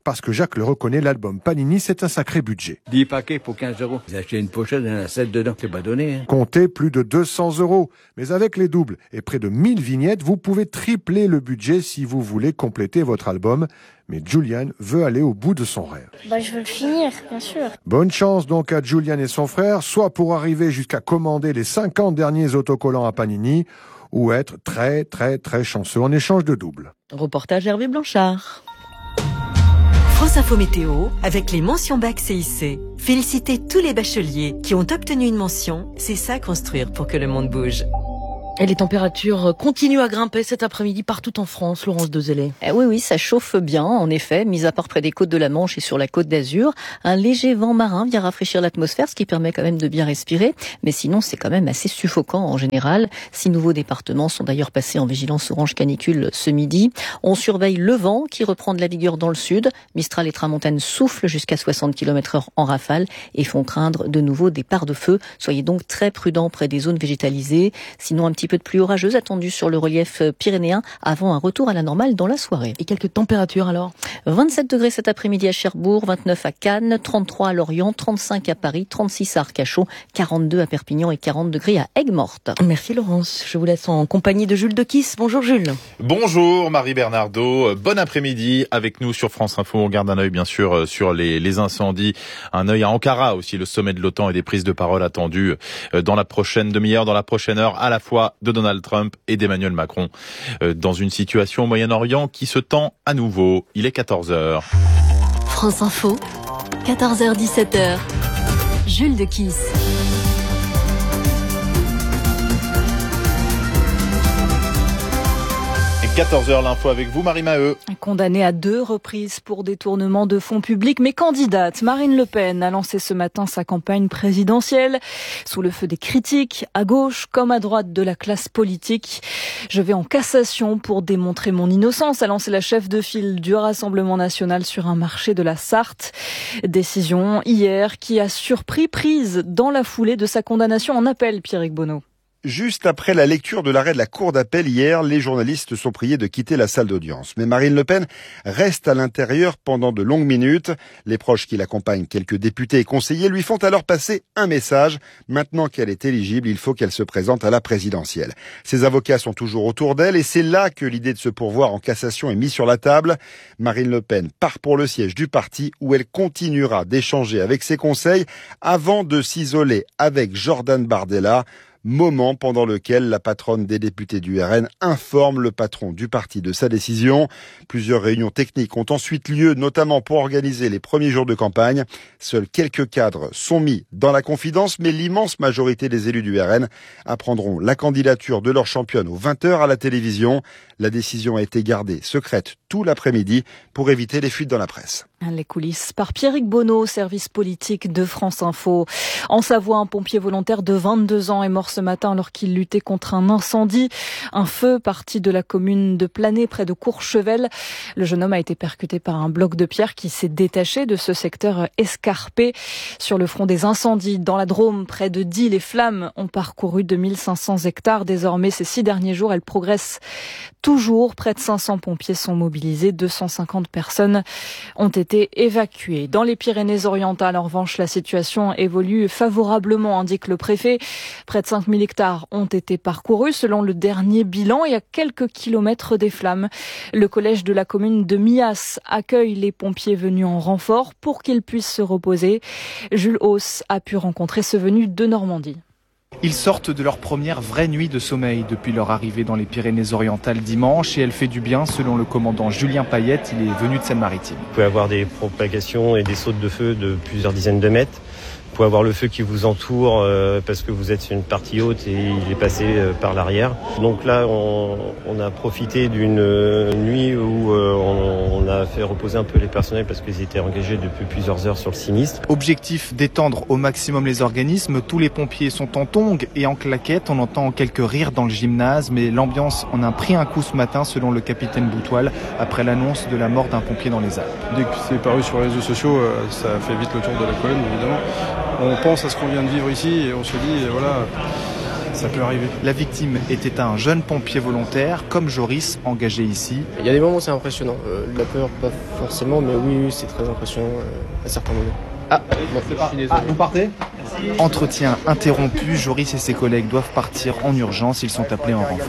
parce que Jacques le reconnaît, l'album Panini, c'est un sacré budget. 10 paquets pour 15 €. Vous achetez une pochette, il y en a 7 dedans, c'est pas donné. Hein. Comptez plus de 200 €. Mais avec les doubles et près de 1000 vignettes, vous pouvez tripler le budget si vous voulez compléter votre album. Mais Julian veut aller au bout de son rêve. Je veux le finir, bien sûr. Bonne chance donc à Julian et son frère, soit pour arriver jusqu'à commander les 50 derniers autocollants à Panini, ou être très très très chanceux en échange de doubles. Reportage Hervé Blanchard. France Info Météo, avec les mentions bac CIC. Félicitez tous les bacheliers qui ont obtenu une mention. C'est ça construire pour que le monde bouge. Et les températures continuent à grimper cet après-midi partout en France, Laurence Dezellé. Oui, ça chauffe bien, en effet, mis à part près des côtes de la Manche et sur la côte d'Azur. Un léger vent marin vient rafraîchir l'atmosphère, ce qui permet quand même de bien respirer. Mais sinon, c'est quand même assez suffocant en général. 6 nouveaux départements sont d'ailleurs passés en vigilance orange canicule ce midi. On surveille le vent qui reprend de la vigueur dans le sud. Mistral et tramontane soufflent jusqu'à 60 km/h en rafale et font craindre de nouveaux départs de feu. Soyez donc très prudents près des zones végétalisées. Sinon, un petit peu de pluie orageuse attendue sur le relief pyrénéen avant un retour à la normale dans la soirée. Et quelques températures alors ? 27 degrés cet après-midi à Cherbourg, 29 à Cannes, 33 à Lorient, 35 à Paris, 36 à Arcachon, 42 à Perpignan et 40 degrés à Aigues-Mortes. Merci Laurence. Je vous laisse en compagnie de Jules Dequisse. Bonjour Jules. Bonjour Marie Bernardo. Bon après-midi avec nous sur France Info. On garde un œil bien sûr sur les incendies. Un œil à Ankara aussi, le sommet de l'OTAN et des prises de parole attendues dans la prochaine demi-heure, dans la prochaine heure, à la fois de Donald Trump et d'Emmanuel Macron dans une situation au Moyen-Orient qui se tend à nouveau. Il est 14h. France Info, 14h-17h. Jules Dequisse. 14h, l'info avec vous, Marie Maheu. Condamnée à 2 reprises pour détournement de fonds publics, mais candidate, Marine Le Pen a lancé ce matin sa campagne présidentielle sous le feu des critiques, à gauche comme à droite de la classe politique. Je vais en cassation pour démontrer mon innocence, a lancé la chef de file du Rassemblement national sur un marché de la Sarthe. Décision hier qui a surpris, prise dans la foulée de sa condamnation en appel, Pierrick Bonneau. Juste après la lecture de l'arrêt de la Cour d'appel hier, les journalistes sont priés de quitter la salle d'audience. Mais Marine Le Pen reste à l'intérieur pendant de longues minutes. Les proches qui l'accompagnent, quelques députés et conseillers, lui font alors passer un message. Maintenant qu'elle est éligible, il faut qu'elle se présente à la présidentielle. Ses avocats sont toujours autour d'elle et c'est là que l'idée de se pourvoir en cassation est mise sur la table. Marine Le Pen part pour le siège du parti où elle continuera d'échanger avec ses conseils avant de s'isoler avec Jordan Bardella. Moment pendant lequel la patronne des députés du RN informe le patron du parti de sa décision. Plusieurs réunions techniques ont ensuite lieu, notamment pour organiser les premiers jours de campagne. Seuls quelques cadres sont mis dans la confidence, mais l'immense majorité des élus du RN apprendront la candidature de leur championne aux 20h à la télévision. La décision a été gardée secrète tout l'après-midi pour éviter les fuites dans la presse. Les coulisses par Pierrick Bonneau, service politique de France Info. En Savoie, un pompier volontaire de 22 ans est mort ce matin alors qu'il luttait contre un incendie. Un feu parti de la commune de Planay près de Courchevel. Le jeune homme a été percuté par un bloc de pierre qui s'est détaché de ce secteur escarpé. Sur le front des incendies, dans la Drôme, près de Die, les flammes ont parcouru 2500 hectares. Désormais, ces 6 derniers jours, elles progressent toujours. Près de 500 pompiers sont mobilisés. 250 personnes ont été évacuées. Dans les Pyrénées-Orientales, en revanche, la situation évolue favorablement, indique le préfet. Près de 5000 hectares ont été parcourus selon le dernier bilan et à quelques kilomètres des flammes. Le collège de la commune de Mias accueille les pompiers venus en renfort pour qu'ils puissent se reposer. Jules Hauss a pu rencontrer ceux venus de Normandie. Ils sortent de leur première vraie nuit de sommeil depuis leur arrivée dans les Pyrénées-Orientales dimanche et elle fait du bien selon le commandant Julien Payette, il est venu de Seine-Maritime. Vous pouvez avoir des propagations et des sautes de feu de plusieurs dizaines de mètres. Vous pouvez avoir le feu qui vous entoure parce que vous êtes sur une partie haute et il est passé par l'arrière. Donc là, on a profité d'une nuit où on a fait reposer un peu les personnels parce qu'ils étaient engagés depuis plusieurs heures sur le sinistre. Objectif d'étendre au maximum les organismes. Tous les pompiers sont en tongs et en claquettes. On entend quelques rires dans le gymnase, mais l'ambiance en a pris un coup ce matin selon le capitaine Boutoil après l'annonce de la mort d'un pompier dans les Alpes. Dès que c'est paru sur les réseaux sociaux, ça fait vite le tour de la colonne évidemment. On pense à ce qu'on vient de vivre ici et on se dit voilà, Ça peut arriver. La victime était un jeune pompier volontaire, comme Joris, engagé ici. Il y a des moments où c'est impressionnant. La peur, pas forcément, mais oui, c'est très impressionnant à certains moments. Vous partez ? Entretien interrompu, Joris et ses collègues doivent partir en urgence, ils sont appelés en renfort.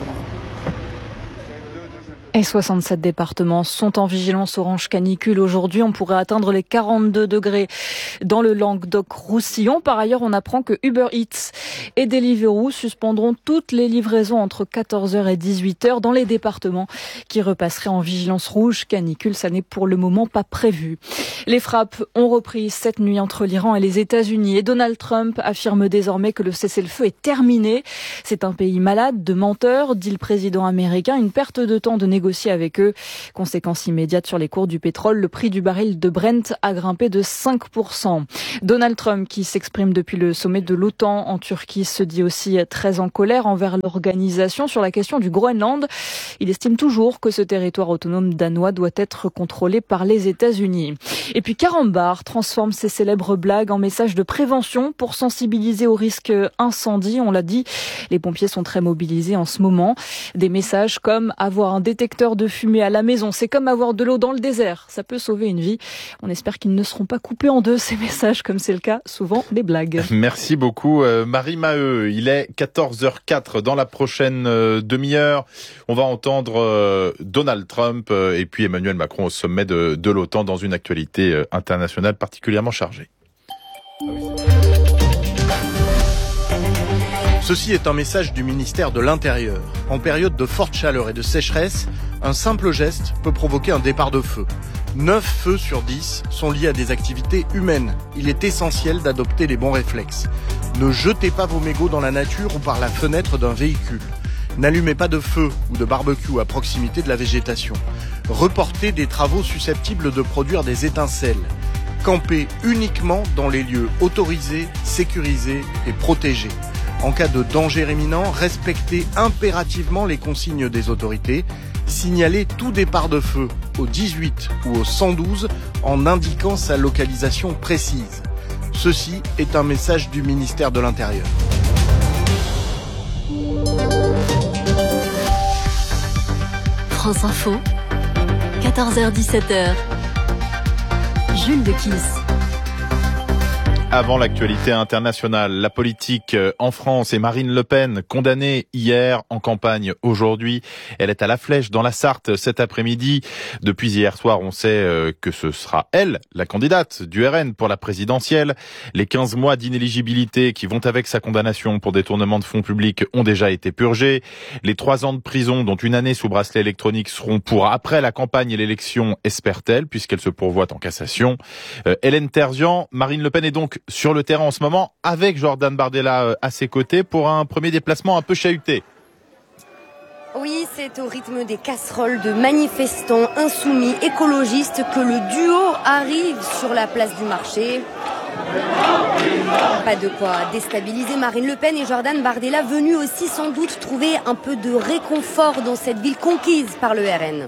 Et 67 départements sont en vigilance orange canicule aujourd'hui. On pourrait atteindre les 42 degrés dans le Languedoc-Roussillon. Par ailleurs, on apprend que Uber Eats et Deliveroo suspendront toutes les livraisons entre 14h et 18h dans les départements qui repasseraient en vigilance rouge canicule. Ça n'est pour le moment pas prévu. Les frappes ont repris cette nuit entre l'Iran et les États-Unis. Et Donald Trump affirme désormais que le cessez-le-feu est terminé. C'est un pays malade de menteurs, dit le président américain. Une perte de temps de négocier avec eux. Conséquence immédiate sur les cours du pétrole, le prix du baril de Brent a grimpé de 5%. Donald Trump, qui s'exprime depuis le sommet de l'OTAN en Turquie, se dit aussi très en colère envers l'organisation sur la question du Groenland. Il estime toujours que ce territoire autonome danois doit être contrôlé par les États-Unis. Et puis Carambar transforme ses célèbres blagues en message de prévention pour sensibiliser au risque incendie. On l'a dit, les pompiers sont très mobilisés en ce moment. Des messages comme avoir un détecteur de fumée à la maison, c'est comme avoir de l'eau dans le désert. Ça peut sauver une vie. On espère qu'ils ne seront pas coupés en deux, ces messages, comme c'est le cas souvent des blagues. Merci beaucoup Marie Maheu. Il est 14h04. Dans la prochaine demi-heure, on va entendre Donald Trump et puis Emmanuel Macron au sommet de l'OTAN dans une actualité internationale particulièrement chargée. Ceci est un message du ministère de l'Intérieur. En période de forte chaleur et de sécheresse, un simple geste peut provoquer un départ de feu. 9 feux sur 10 sont liés à des activités humaines. Il est essentiel d'adopter les bons réflexes. Ne jetez pas vos mégots dans la nature ou par la fenêtre d'un véhicule. N'allumez pas de feu ou de barbecue à proximité de la végétation. Reportez des travaux susceptibles de produire des étincelles. Campez uniquement dans les lieux autorisés, sécurisés et protégés. En cas de danger imminent, respectez impérativement les consignes des autorités. Signalez tout départ de feu au 18 ou au 112 en indiquant sa localisation précise. Ceci est un message du ministère de l'Intérieur. France Info, 14h-17h. Jules Dequisse. Avant l'actualité internationale, la politique en France et Marine Le Pen, condamnée hier, en campagne aujourd'hui. Elle est à la Flèche, dans la Sarthe, cet après-midi. Depuis hier soir, on sait que ce sera elle, la candidate du RN pour la présidentielle. Les 15 mois d'inéligibilité qui vont avec sa condamnation pour détournement de fonds publics ont déjà été purgés. Les 3 ans de prison, dont une année sous bracelet électronique, seront pour après la campagne et l'élection, espère-t-elle, puisqu'elle se pourvoit en cassation. Hélène Terzian, Marine Le Pen est donc sur le terrain en ce moment avec Jordan Bardella à ses côtés pour un premier déplacement un peu chahuté. Oui, c'est au rythme des casseroles de manifestants insoumis écologistes que le duo arrive sur la place du marché. Pas de quoi déstabiliser Marine Le Pen et Jordan Bardella, venus aussi sans doute trouver un peu de réconfort dans cette ville conquise par le RN.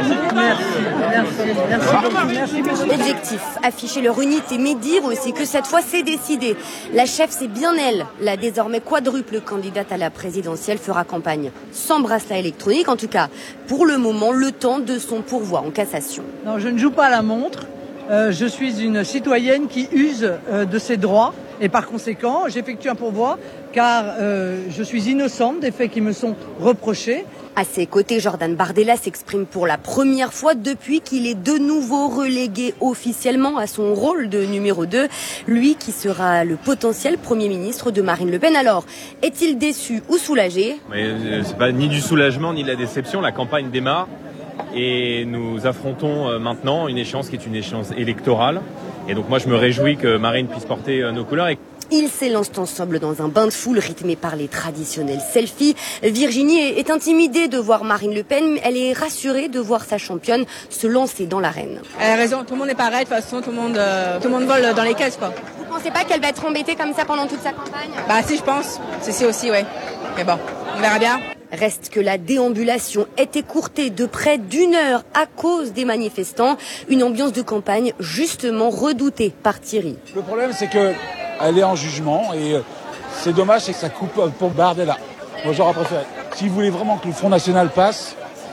Merci. Objectif, afficher leur unité, mais dire aussi que cette fois c'est décidé. La chef, c'est bien elle. La désormais quadruple candidate à la présidentielle fera campagne sans bracelet électronique, en tout cas pour le moment, le temps de son pourvoi en cassation. Non, je ne joue pas à la montre. Je suis une citoyenne qui use de ses droits et par conséquent, j'effectue un pourvoi car je suis innocente des faits qui me sont reprochés. À ses côtés, Jordan Bardella s'exprime pour la première fois depuis qu'il est de nouveau relégué officiellement à son rôle de numéro 2, lui qui sera le potentiel Premier ministre de Marine Le Pen. Alors, est-il déçu ou soulagé ? C'est pas ni du soulagement ni de la déception, la campagne démarre. Et nous affrontons maintenant une échéance qui est une échéance électorale. Et donc moi je me réjouis que Marine puisse porter nos couleurs. Ils s'élancent ensemble dans un bain de foule rythmé par les traditionnels selfies. Virginie est intimidée de voir Marine Le Pen. Elle est rassurée de voir sa championne se lancer dans l'arène. Elle a raison, tout le monde est pareil. De toute façon, tout le monde vole dans les caisses, quoi. Vous pensez pas qu'elle va être embêtée comme ça pendant toute sa campagne ? Bah si, je pense. C'est aussi, ouais. Mais bon, on verra bien. Reste que la déambulation est écourtée de près d'1 heure à cause des manifestants. Une ambiance de campagne justement redoutée par Thierry. Le problème, c'est qu'elle est en jugement et C'est dommage, c'est que ça coupe pour Bardella. Moi, j'aurais préféré. S'il voulait vraiment que le Front National passe,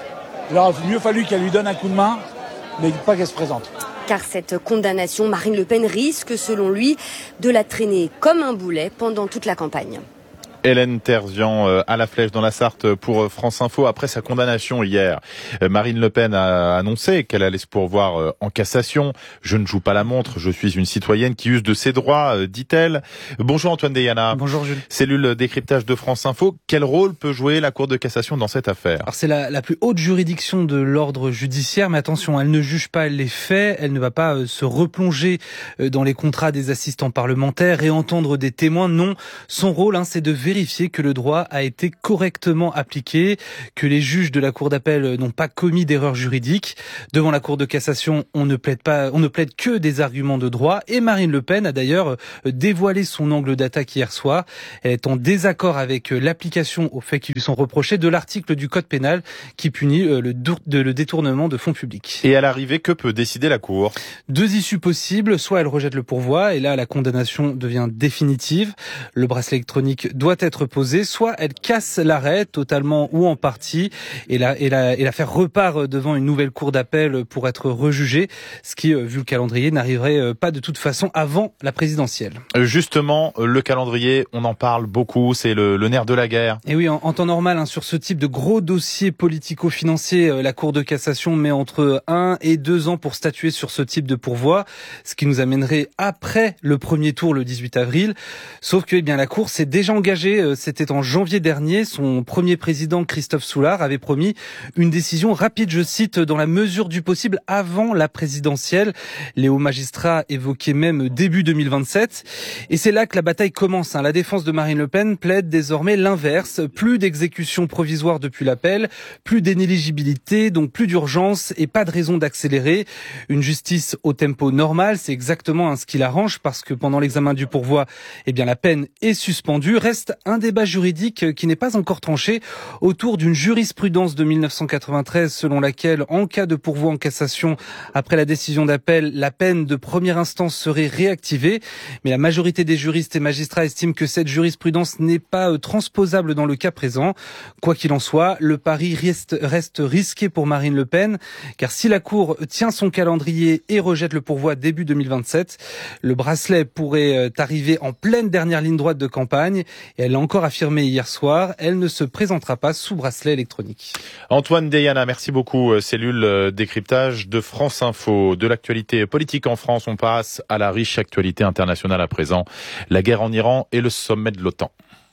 il aurait mieux fallu qu'elle lui donne un coup de main, mais pas qu'elle se présente. Car cette condamnation, Marine Le Pen risque, selon lui, de la traîner comme un boulet pendant toute la campagne. Hélène Terzian à la Flèche dans la Sarthe pour France Info. Après sa condamnation hier, Marine Le Pen a annoncé qu'elle allait se pourvoir en cassation. Je ne joue pas la montre, je suis une citoyenne qui use de ses droits, dit-elle. Bonjour Antoine Deyana. Bonjour Jules. Cellule décryptage de France Info. Quel rôle peut jouer la Cour de cassation dans cette affaire? Alors c'est la plus haute juridiction de l'ordre judiciaire, mais attention, elle ne juge pas les faits, elle ne va pas se replonger dans les contrats des assistants parlementaires et entendre des témoins. Non, son rôle, c'est de vérifier que le droit a été correctement appliqué, que les juges de la Cour d'appel n'ont pas commis d'erreur juridique. Devant la Cour de cassation, on ne plaide que des arguments de droit. Et Marine Le Pen a d'ailleurs dévoilé son angle d'attaque hier soir. Elle est en désaccord avec l'application aux faits qui lui sont reprochés de l'article du Code pénal qui punit le détournement de fonds publics. Et à l'arrivée, que peut décider la Cour? Deux issues possibles. Soit elle rejette le pourvoi, et là la condamnation devient définitive. Le bracelet électronique doit être posée, soit elle casse l'arrêt totalement ou en partie et l'affaire repart devant une nouvelle cour d'appel pour être rejugée, ce qui, vu le calendrier, n'arriverait pas de toute façon avant la présidentielle. Justement, le calendrier, on en parle beaucoup, c'est le nerf de la guerre. Et oui, en temps normal, sur ce type de gros dossiers politico-financiers, la Cour de cassation met entre 1 et 2 ans pour statuer sur ce type de pourvoi, ce qui nous amènerait après le premier tour le 18 avril. Sauf que la Cour s'est déjà engagée. C'était en janvier dernier. Son premier président, Christophe Soulard, avait promis une décision rapide, je cite, dans la mesure du possible avant la présidentielle. Les hauts magistrats évoquaient même début 2027. Et c'est là que la bataille commence. La défense de Marine Le Pen plaide désormais l'inverse. Plus d'exécution provisoire depuis l'appel, plus d'inéligibilité, donc plus d'urgence et pas de raison d'accélérer. Une justice au tempo normal, c'est exactement ce qui l'arrange parce que pendant l'examen du pourvoi, la peine est suspendue. Reste un débat juridique qui n'est pas encore tranché autour d'une jurisprudence de 1993 selon laquelle, en cas de pourvoi en cassation après la décision d'appel, la peine de première instance serait réactivée. Mais la majorité des juristes et magistrats estiment que cette jurisprudence n'est pas transposable dans le cas présent. Quoi qu'il en soit, le pari reste risqué pour Marine Le Pen, car si la Cour tient son calendrier et rejette le pourvoi début 2027, le bracelet pourrait arriver en pleine dernière ligne droite de campagne. Et elle l'a encore affirmé hier soir, elle ne se présentera pas sous bracelet électronique. Antoine Deyana, merci beaucoup. Cellule décryptage de France Info. De l'actualité politique en France, on passe à la riche actualité internationale à présent. La guerre en Iran et le sommet de l'OTAN.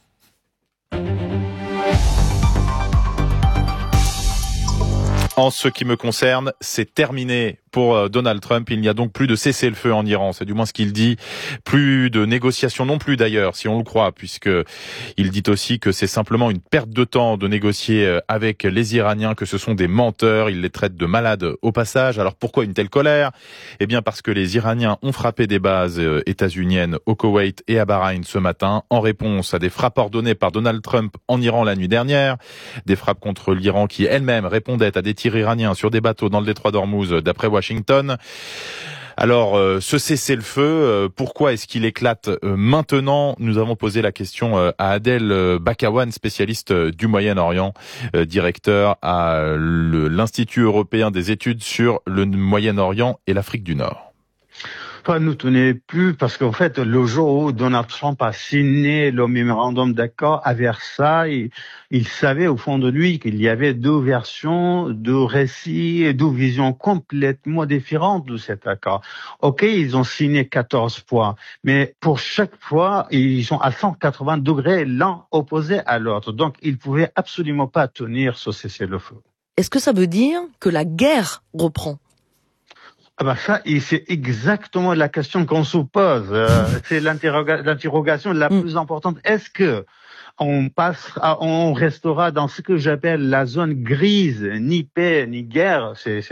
En ce qui me concerne, c'est terminé pour Donald Trump. Il n'y a donc plus de cessez-le-feu en Iran. C'est du moins ce qu'il dit. Plus de négociations non plus d'ailleurs, si on le croit, puisque il dit aussi que c'est simplement une perte de temps de négocier avec les Iraniens, que ce sont des menteurs. Il les traite de malades au passage. Alors pourquoi une telle colère? Eh bien parce que les Iraniens ont frappé des bases états-uniennes au Koweït et à Bahreïn ce matin, en réponse à des frappes ordonnées par Donald Trump en Iran la nuit dernière. Des frappes contre l'Iran qui elle-même répondait à des tirs iraniens sur des bateaux dans le détroit d'Ormuz, d'après Washington. Alors, ce cessez-le-feu, pourquoi est-ce qu'il éclate maintenant? Nous avons posé la question à Adel Bakawan, spécialiste du Moyen-Orient, directeur à l'Institut européen des études sur le Moyen-Orient et l'Afrique du Nord. Ça ne nous tenait plus parce qu'en fait, le jour où Donald Trump a signé le mémorandum d'accord à Versailles, il savait au fond de lui qu'il y avait deux versions, deux récits et deux visions complètement différentes de cet accord. Ok, ils ont signé 14 points, mais pour chaque fois, ils sont à 180 degrés l'un opposé à l'autre. Donc, ils pouvaient absolument pas tenir ce cessez-le-feu. Est-ce que ça veut dire que la guerre reprend? Ça, c'est exactement la question qu'on se pose. C'est l'interrogation la plus importante. Est-ce que, on restera dans ce que j'appelle la zone grise, ni paix, ni guerre. C'est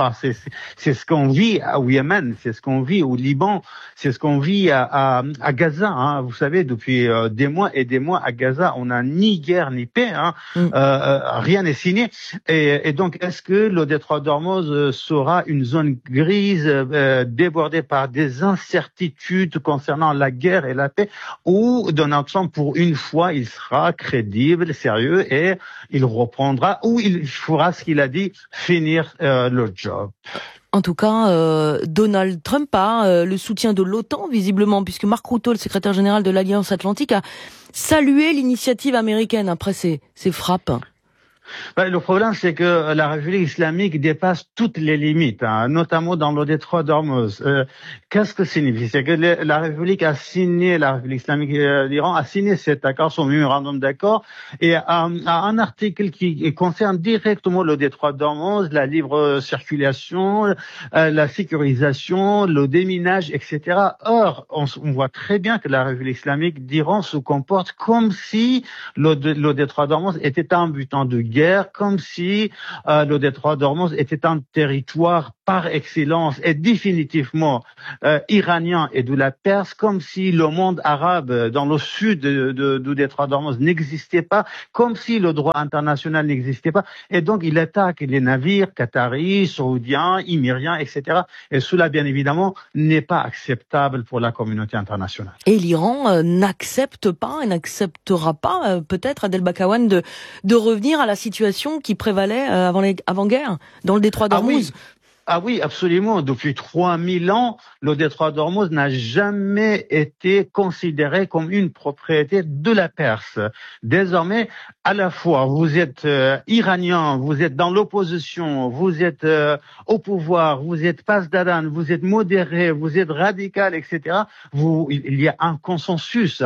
ce qu'on vit au Yémen, c'est ce qu'on vit au Liban, c'est ce qu'on vit à Gaza, hein. Vous savez, depuis des mois et des mois à Gaza, on n'a ni guerre ni paix, hein. Rien n'est signé. Et donc, est-ce que le détroit d'Ormuz sera une zone grise débordée par des incertitudes concernant la guerre et la paix, ou Donald Trump, pour une fois, il sera crédible, sérieux, et il reprendra, ou il fera ce qu'il a dit, finir le job. En tout cas, Donald Trump a le soutien de l'OTAN, visiblement, puisque Mark Rutte, le secrétaire général de l'Alliance Atlantique, a salué l'initiative américaine après ces frappes. Le problème, c'est que la République islamique dépasse toutes les limites, hein, notamment dans le détroit d'Ormuz. Qu'est-ce que signifie? C'est que la République islamique d'Iran a signé cet accord, son mémorandum d'accord, et un article qui concerne directement le détroit d'Ormuz, la libre circulation, la sécurisation, le déminage, etc. Or, on voit très bien que la République islamique d'Iran se comporte comme si le détroit d'Ormuz était un butin de guerre, comme si le détroit d'Ormuz était un territoire par excellence et définitivement iranien et de la Perse, comme si le monde arabe dans le sud du détroit d'Ormuz n'existait pas, comme si le droit international n'existait pas. Et donc, il attaque les navires qataris, saoudiens, émiriens, etc. Et cela, bien évidemment, n'est pas acceptable pour la communauté internationale. Et l'Iran n'accepte pas et n'acceptera pas, peut-être, Adel Bakawan, de revenir à la situation qui prévalait avant-guerre dans le détroit d'Ormuz. Ah oui, absolument. Depuis 3000 ans, le détroit d'Ormuz n'a jamais été considéré comme une propriété de la Perse. Désormais, à la fois, vous êtes iranien, vous êtes dans l'opposition, vous êtes au pouvoir, vous êtes pasdaran, vous êtes modéré, vous êtes radical, etc. Il y a un consensus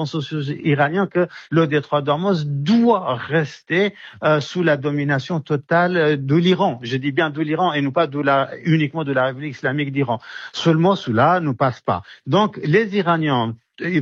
iranien que le détroit d'Ormuz doit rester sous la domination totale de l'Iran. Je dis bien de l'Iran et non pas uniquement de la République islamique d'Iran. Seulement cela ne passe pas. Donc les Iraniens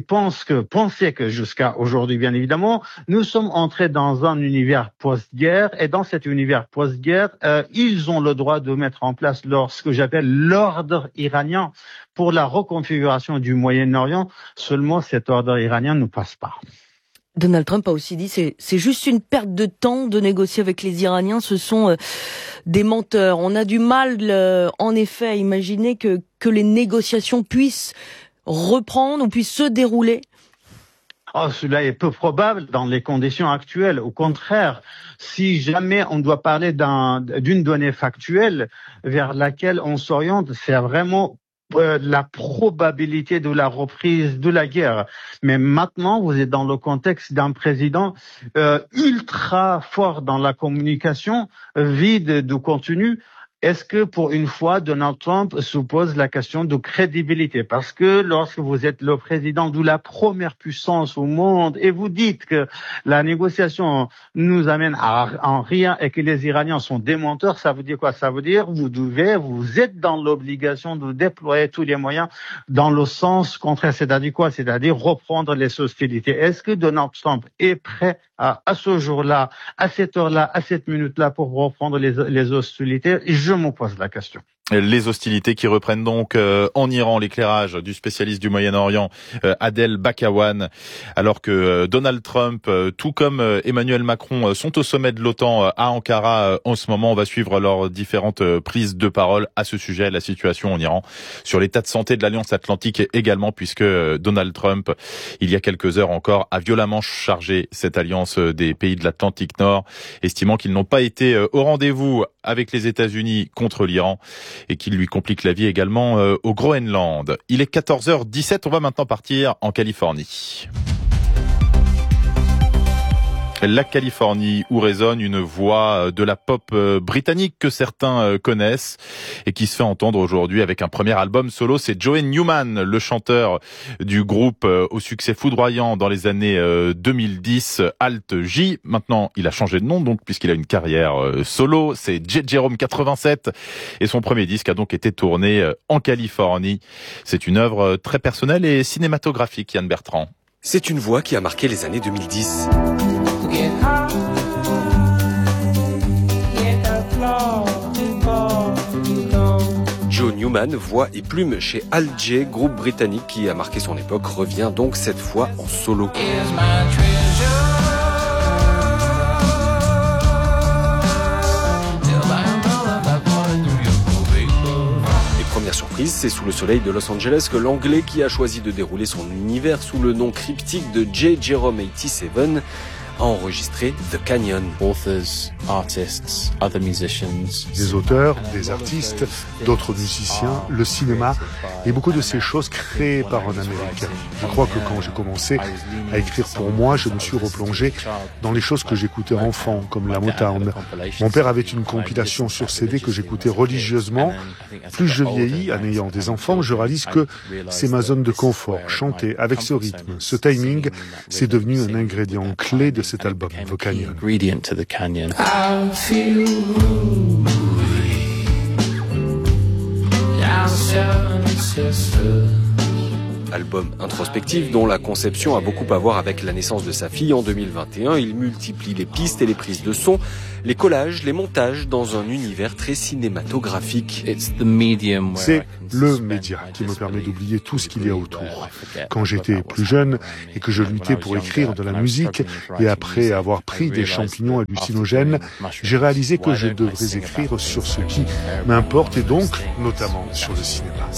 pensaient que jusqu'à aujourd'hui, bien évidemment, nous sommes entrés dans un univers post-guerre, et dans cet univers post-guerre, ils ont le droit de mettre en place ce que j'appelle l'ordre iranien pour la reconfiguration du Moyen-Orient. Seulement cet ordre iranien ne passe pas. Donald Trump a aussi dit c'est juste une perte de temps de négocier avec les Iraniens, ce sont des menteurs. On a du mal, en effet, à imaginer que les négociations puissent reprendre ou puissent se dérouler. Cela est peu probable dans les conditions actuelles. Au contraire, si jamais on doit parler d'une donnée factuelle vers laquelle on s'oriente, c'est vraiment la probabilité de la reprise de la guerre. Mais maintenant, vous êtes dans le contexte d'un président ultra fort dans la communication, vide de contenu. Est-ce que pour une fois, Donald Trump se pose la question de crédibilité? Parce que lorsque vous êtes le président de la première puissance au monde et vous dites que la négociation nous amène en rien et que les Iraniens sont des menteurs, ça veut dire quoi? Ça veut dire vous êtes dans l'obligation de déployer tous les moyens dans le sens contraire. C'est-à-dire quoi? C'est-à-dire reprendre les hostilités. Est-ce que Donald Trump est prêt à ce jour-là, à cette heure-là, à cette minute-là pour reprendre les hostilités? Je me pose la question. Les hostilités qui reprennent donc en Iran, l'éclairage du spécialiste du Moyen-Orient, Adel Bakawan, alors que Donald Trump, tout comme Emmanuel Macron, sont au sommet de l'OTAN à Ankara en ce moment. On va suivre leurs différentes prises de parole à ce sujet, la situation en Iran, sur l'état de santé de l'Alliance Atlantique également, puisque Donald Trump, il y a quelques heures encore, a violemment chargé cette alliance des pays de l'Atlantique Nord, estimant qu'ils n'ont pas été au rendez-vous avec les États-Unis contre l'Iran, et qui lui complique la vie également au Groenland. Il est 14h17, on va maintenant partir en Californie. La Californie, où résonne une voix de la pop britannique que certains connaissent et qui se fait entendre aujourd'hui avec un premier album solo. C'est Joey Newman, le chanteur du groupe au succès foudroyant dans les années 2010, Alt J. Maintenant, il a changé de nom, donc, puisqu'il a une carrière solo. C'est J. Jerome 87 et son premier disque a donc été tourné en Californie. C'est une œuvre très personnelle et cinématographique, Yann Bertrand. C'est une voix qui a marqué les années 2010. Joe Newman, voix et plume chez Al J, groupe britannique qui a marqué son époque, revient donc cette fois en solo. Première surprise, c'est sous le soleil de Los Angeles que l'Anglais qui a choisi de dérouler son univers sous le nom cryptique de J. Jerome 87 a enregistré The Canyon. Authors, artists, other musicians. Des auteurs, des artistes, d'autres musiciens, le cinéma et beaucoup de ces choses créées par un Américain. Je crois que quand j'ai commencé à écrire pour moi, je me suis replongé dans les choses que j'écoutais enfant, comme la Motown. Mon père avait une compilation sur CD que j'écoutais religieusement. Plus je vieillis, en ayant des enfants, je réalise que c'est ma zone de confort. Chanter avec ce rythme, ce timing, c'est devenu un ingrédient clé de cet album, The Canyon. Album introspectif dont la conception a beaucoup à voir avec la naissance de sa fille en 2021. Il multiplie les pistes et les prises de son, les collages, les montages dans un univers très cinématographique. C'est le média qui me permet d'oublier tout ce qu'il y a autour. Quand j'étais plus jeune et que je luttais pour écrire de la musique, et après avoir pris des champignons hallucinogènes, j'ai réalisé que je devrais écrire sur ce qui m'importe et donc notamment sur le cinéma.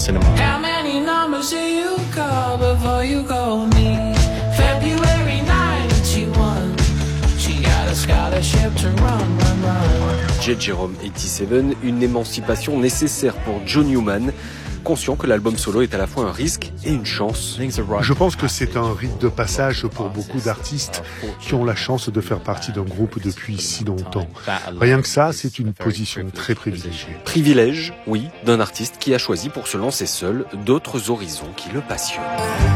Before you call me February 91 She got a scholarship to run. J. Jerome 87, une émancipation nécessaire pour Joe Newman, conscient que l'album solo est à la fois un risque et une chance. Je pense que c'est un rite de passage pour beaucoup d'artistes qui ont la chance de faire partie d'un groupe depuis si longtemps. Rien que ça, c'est une position très privilégiée. Privilège, oui, d'un artiste qui a choisi pour se lancer seul d'autres horizons qui le passionnent.